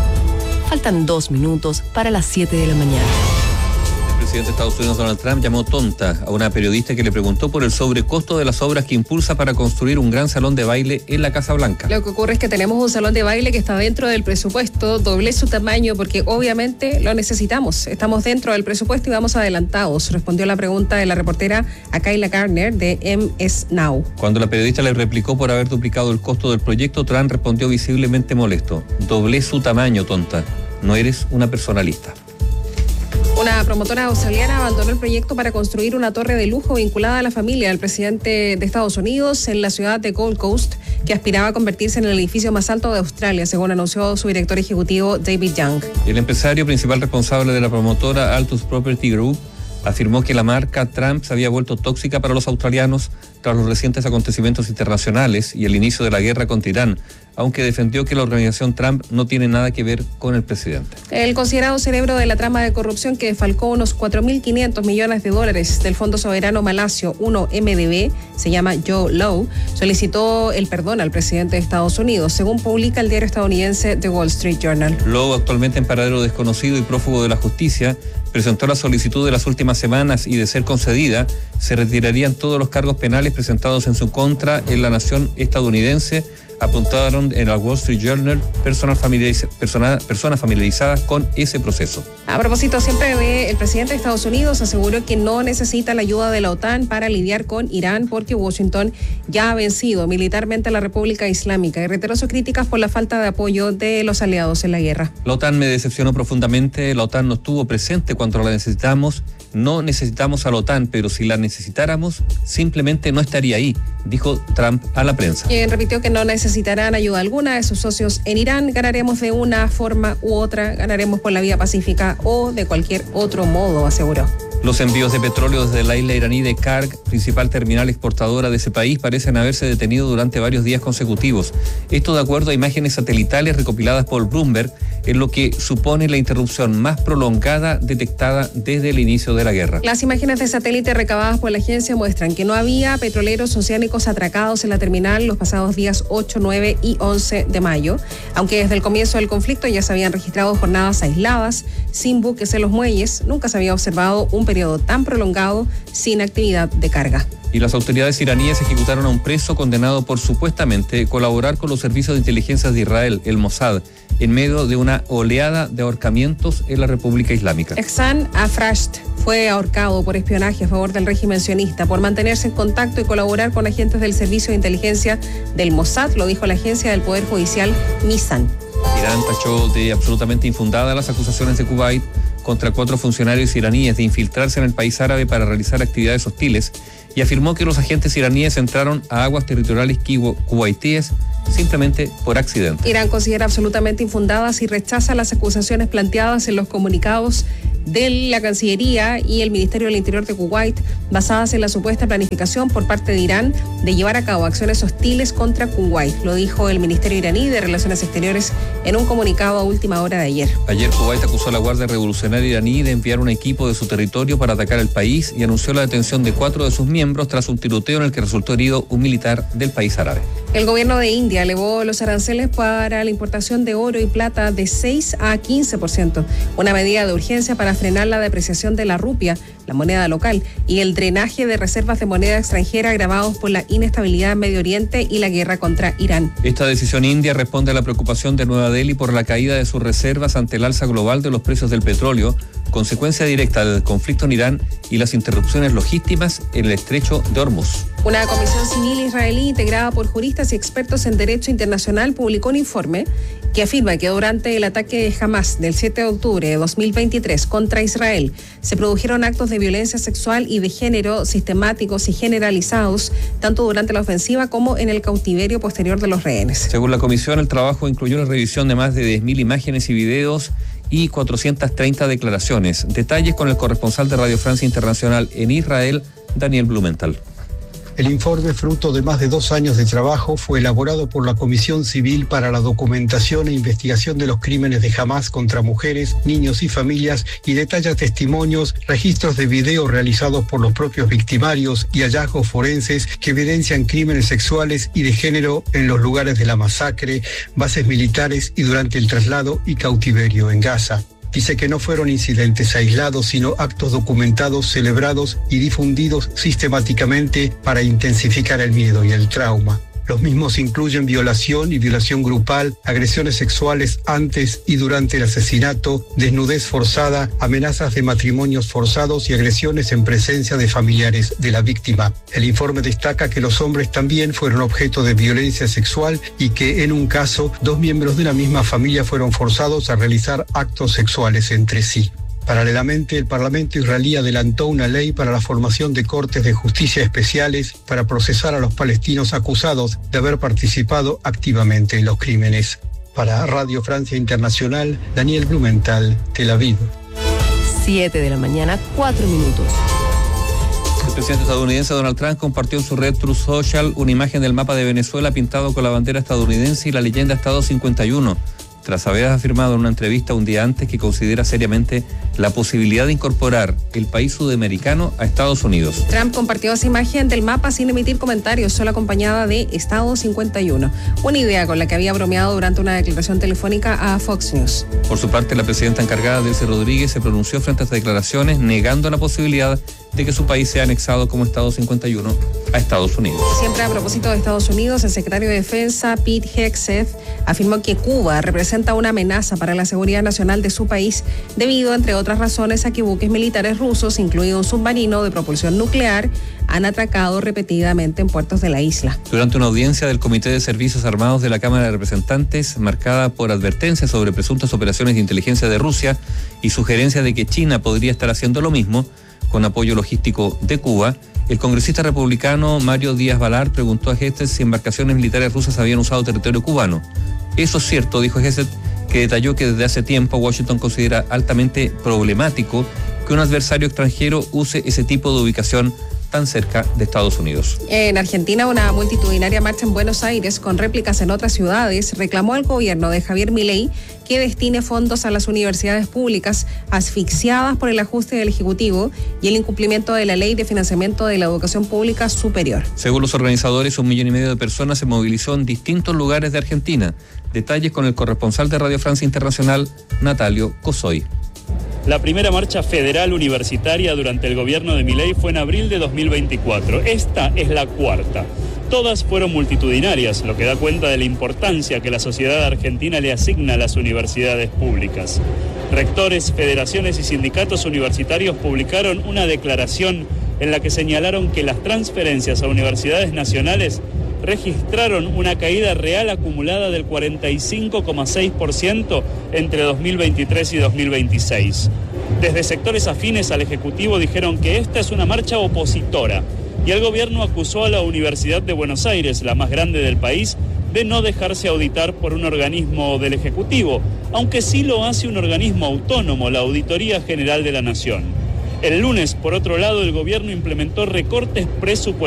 Faltan dos minutos para las siete de la mañana. El presidente de Estados Unidos, Donald Trump, llamó tonta a una periodista que le preguntó por el sobrecosto de las obras que impulsa para construir un gran salón de baile en la Casa Blanca. Lo que ocurre es que tenemos un salón de baile que está dentro del presupuesto, doble su tamaño porque obviamente lo necesitamos. Estamos dentro del presupuesto y vamos adelantados, respondió la pregunta de la reportera Akayla Garner de M S Now. Cuando la periodista le replicó por haber duplicado el costo del proyecto, Trump respondió visiblemente molesto. Doble su tamaño, tonta. No eres una persona lista. Una promotora australiana abandonó el proyecto para construir una torre de lujo vinculada a la familia del presidente de Estados Unidos en la ciudad de Gold Coast, que aspiraba a convertirse en el edificio más alto de Australia, según anunció su director ejecutivo David Young. El empresario principal responsable de la promotora Altus Property Group afirmó que la marca Trump se había vuelto tóxica para los australianos tras los recientes acontecimientos internacionales y el inicio de la guerra contra Irán, aunque defendió que la organización Trump no tiene nada que ver con el presidente. El considerado cerebro de la trama de corrupción que defalcó unos cuatro mil quinientos millones de dólares del Fondo Soberano Malasio uno M D B, se llama Joe Lowe, solicitó el perdón al presidente de Estados Unidos, según publica el diario estadounidense The Wall Street Journal. Lowe, actualmente en paradero desconocido y prófugo de la justicia, presentó la solicitud de las últimas semanas y, de ser concedida, se retirarían todos los cargos penales presentados en su contra en la nación estadounidense, apuntaron en el Wall Street Journal personas, familiariz personas, personas familiarizadas con ese proceso. A propósito siempre de el presidente de Estados Unidos, aseguró que no necesita la ayuda de la OTAN para lidiar con Irán porque Washington ya ha vencido militarmente a la República Islámica y reiteró sus críticas por la falta de apoyo de los aliados en la guerra. La OTAN me decepcionó profundamente, la OTAN no estuvo presente cuando la necesitamos, no necesitamos a la OTAN, pero si la necesitáramos, simplemente no estaría ahí, dijo Trump a la prensa. Quien repitió que no necesitarán ayuda alguna de sus socios en Irán, ganaremos de una forma u otra, ganaremos por la vía pacífica o de cualquier otro modo, aseguró. Los envíos de petróleo desde la isla iraní de Karg, principal terminal exportadora de ese país, parecen haberse detenido durante varios días consecutivos. Esto de acuerdo a imágenes satelitales recopiladas por Bloomberg, en lo que supone la interrupción más prolongada detectada desde el inicio de la guerra. Las imágenes de satélite recabadas por la agencia muestran que no había petroleros oceánicos atracados en la terminal los pasados días ocho, nueve y once de mayo, aunque desde el comienzo del conflicto ya se habían registrado jornadas aisladas, sin buques en los muelles. Nunca se había observado un periodo tan prolongado sin actividad de carga. Y las autoridades iraníes ejecutaron a un preso condenado por supuestamente colaborar con los servicios de inteligencia de Israel, el Mossad, en medio de una oleada de ahorcamientos en la República Islámica. Ehsan Afrasht fue ahorcado por espionaje a favor del régimen sionista, por mantenerse en contacto y colaborar con agentes del servicio de inteligencia del Mossad, lo dijo la agencia del Poder Judicial Mizan. Irán tachó de absolutamente infundadas las acusaciones de Kuwait contra cuatro funcionarios iraníes de infiltrarse en el país árabe para realizar actividades hostiles y afirmó que los agentes iraníes entraron a aguas territoriales kuwaitíes simplemente por accidente. Irán considera absolutamente infundadas y rechaza las acusaciones planteadas en los comunicados de la Cancillería y el Ministerio del Interior de Kuwait, basadas en la supuesta planificación por parte de Irán de llevar a cabo acciones hostiles contra Kuwait, lo dijo el Ministerio iraní de Relaciones Exteriores en un comunicado a última hora de ayer. Ayer Kuwait acusó a la Guardia Revolucionaria iraní de enviar un equipo de su territorio para atacar el país y anunció la detención de cuatro de sus miembros tras un tiroteo en el que resultó herido un militar del país árabe. El gobierno de India elevó los aranceles para la importación de oro y plata de seis a quince por ciento, una medida de urgencia para frenar la depreciación de la rupia, la moneda local, y el drenaje de reservas de moneda extranjera agravados por la inestabilidad en Medio Oriente y la guerra contra Irán. Esta decisión india responde a la preocupación de Nueva Delhi por la caída de sus reservas ante el alza global de los precios del petróleo, consecuencia directa del conflicto en Irán y las interrupciones logísticas en el estrecho de Hormuz. Una comisión civil israelí integrada por juristas y expertos en derecho internacional publicó un informe que afirma que durante el ataque de Hamas del siete de octubre de dos mil veintitrés contra Israel se produjeron actos de violencia sexual y de género sistemáticos y generalizados, tanto durante la ofensiva como en el cautiverio posterior de los rehenes. Según la comisión, el trabajo incluyó la revisión de más de diez mil imágenes y videos y cuatrocientas treinta declaraciones. Detalles con el corresponsal de Radio Francia Internacional en Israel, Daniel Blumenthal. El informe, fruto de más de dos años de trabajo, fue elaborado por la Comisión Civil para la Documentación e Investigación de los Crímenes de Hamas contra mujeres, niños y familias y detalla testimonios, registros de video realizados por los propios victimarios y hallazgos forenses que evidencian crímenes sexuales y de género en los lugares de la masacre, bases militares y durante el traslado y cautiverio en Gaza. Dice que no fueron incidentes aislados, sino actos documentados, celebrados y difundidos sistemáticamente para intensificar el miedo y el trauma. Los mismos incluyen violación y violación grupal, agresiones sexuales antes y durante el asesinato, desnudez forzada, amenazas de matrimonios forzados y agresiones en presencia de familiares de la víctima. El informe destaca que los hombres también fueron objeto de violencia sexual y que en un caso dos miembros de la misma familia fueron forzados a realizar actos sexuales entre sí. Paralelamente, el Parlamento israelí adelantó una ley para la formación de cortes de justicia especiales para procesar a los palestinos acusados de haber participado activamente en los crímenes. Para Radio Francia Internacional, Daniel Blumenthal, Tel Aviv. Siete de la mañana, cuatro minutos. El presidente estadounidense Donald Trump compartió en su red Truth Social una imagen del mapa de Venezuela pintado con la bandera estadounidense y la leyenda Estado cincuenta y uno. Tras haber afirmado en una entrevista un día antes que considera seriamente la posibilidad de incorporar el país sudamericano a Estados Unidos. Trump compartió esa imagen del mapa sin emitir comentarios, solo acompañada de Estado cincuenta y uno, una idea con la que había bromeado durante una declaración telefónica a Fox News. Por su parte, la presidenta encargada, Delcy Rodríguez, se pronunció frente a estas declaraciones, negando la posibilidad de que su país sea anexado como Estado cincuenta y uno a Estados Unidos. Siempre a propósito de Estados Unidos, el secretario de Defensa, Pete Hegseth, afirmó que Cuba representa una amenaza para la seguridad nacional de su país debido, entre otras razones, a que buques militares rusos, incluido un submarino de propulsión nuclear, han atracado repetidamente en puertos de la isla. Durante una audiencia del Comité de Servicios Armados de la Cámara de Representantes, marcada por advertencias sobre presuntas operaciones de inteligencia de Rusia y sugerencia de que China podría estar haciendo lo mismo, con apoyo logístico de Cuba, el congresista republicano Mario Díaz Balart preguntó a Hegseth si embarcaciones militares rusas habían usado territorio cubano. Eso es cierto, dijo Hegseth, que detalló que desde hace tiempo Washington considera altamente problemático que un adversario extranjero use ese tipo de ubicación tan cerca de Estados Unidos. En Argentina, una multitudinaria marcha en Buenos Aires con réplicas en otras ciudades reclamó al gobierno de Javier Milei que destine fondos a las universidades públicas asfixiadas por el ajuste del Ejecutivo y el incumplimiento de la Ley de Financiamiento de la Educación Pública Superior. Según los organizadores, un millón y medio de personas se movilizó en distintos lugares de Argentina. Detalles con el corresponsal de Radio Francia Internacional, Natalio Cosoy. La primera marcha federal universitaria durante el gobierno de Milei fue en abril de dos mil veinticuatro. Esta es la cuarta. Todas fueron multitudinarias, lo que da cuenta de la importancia que la sociedad argentina le asigna a las universidades públicas. Rectores, federaciones y sindicatos universitarios publicaron una declaración en la que señalaron que las transferencias a universidades nacionales registraron una caída real acumulada del cuarenta y cinco coma seis por ciento entre dos mil veintitrés y dos mil veintiséis. Desde sectores afines al Ejecutivo dijeron que esta es una marcha opositora y el gobierno acusó a la Universidad de Buenos Aires, la más grande del país, de no dejarse auditar por un organismo del Ejecutivo, aunque sí lo hace un organismo autónomo, la Auditoría General de la Nación. El lunes, por otro lado, el gobierno implementó recortes presupuestarios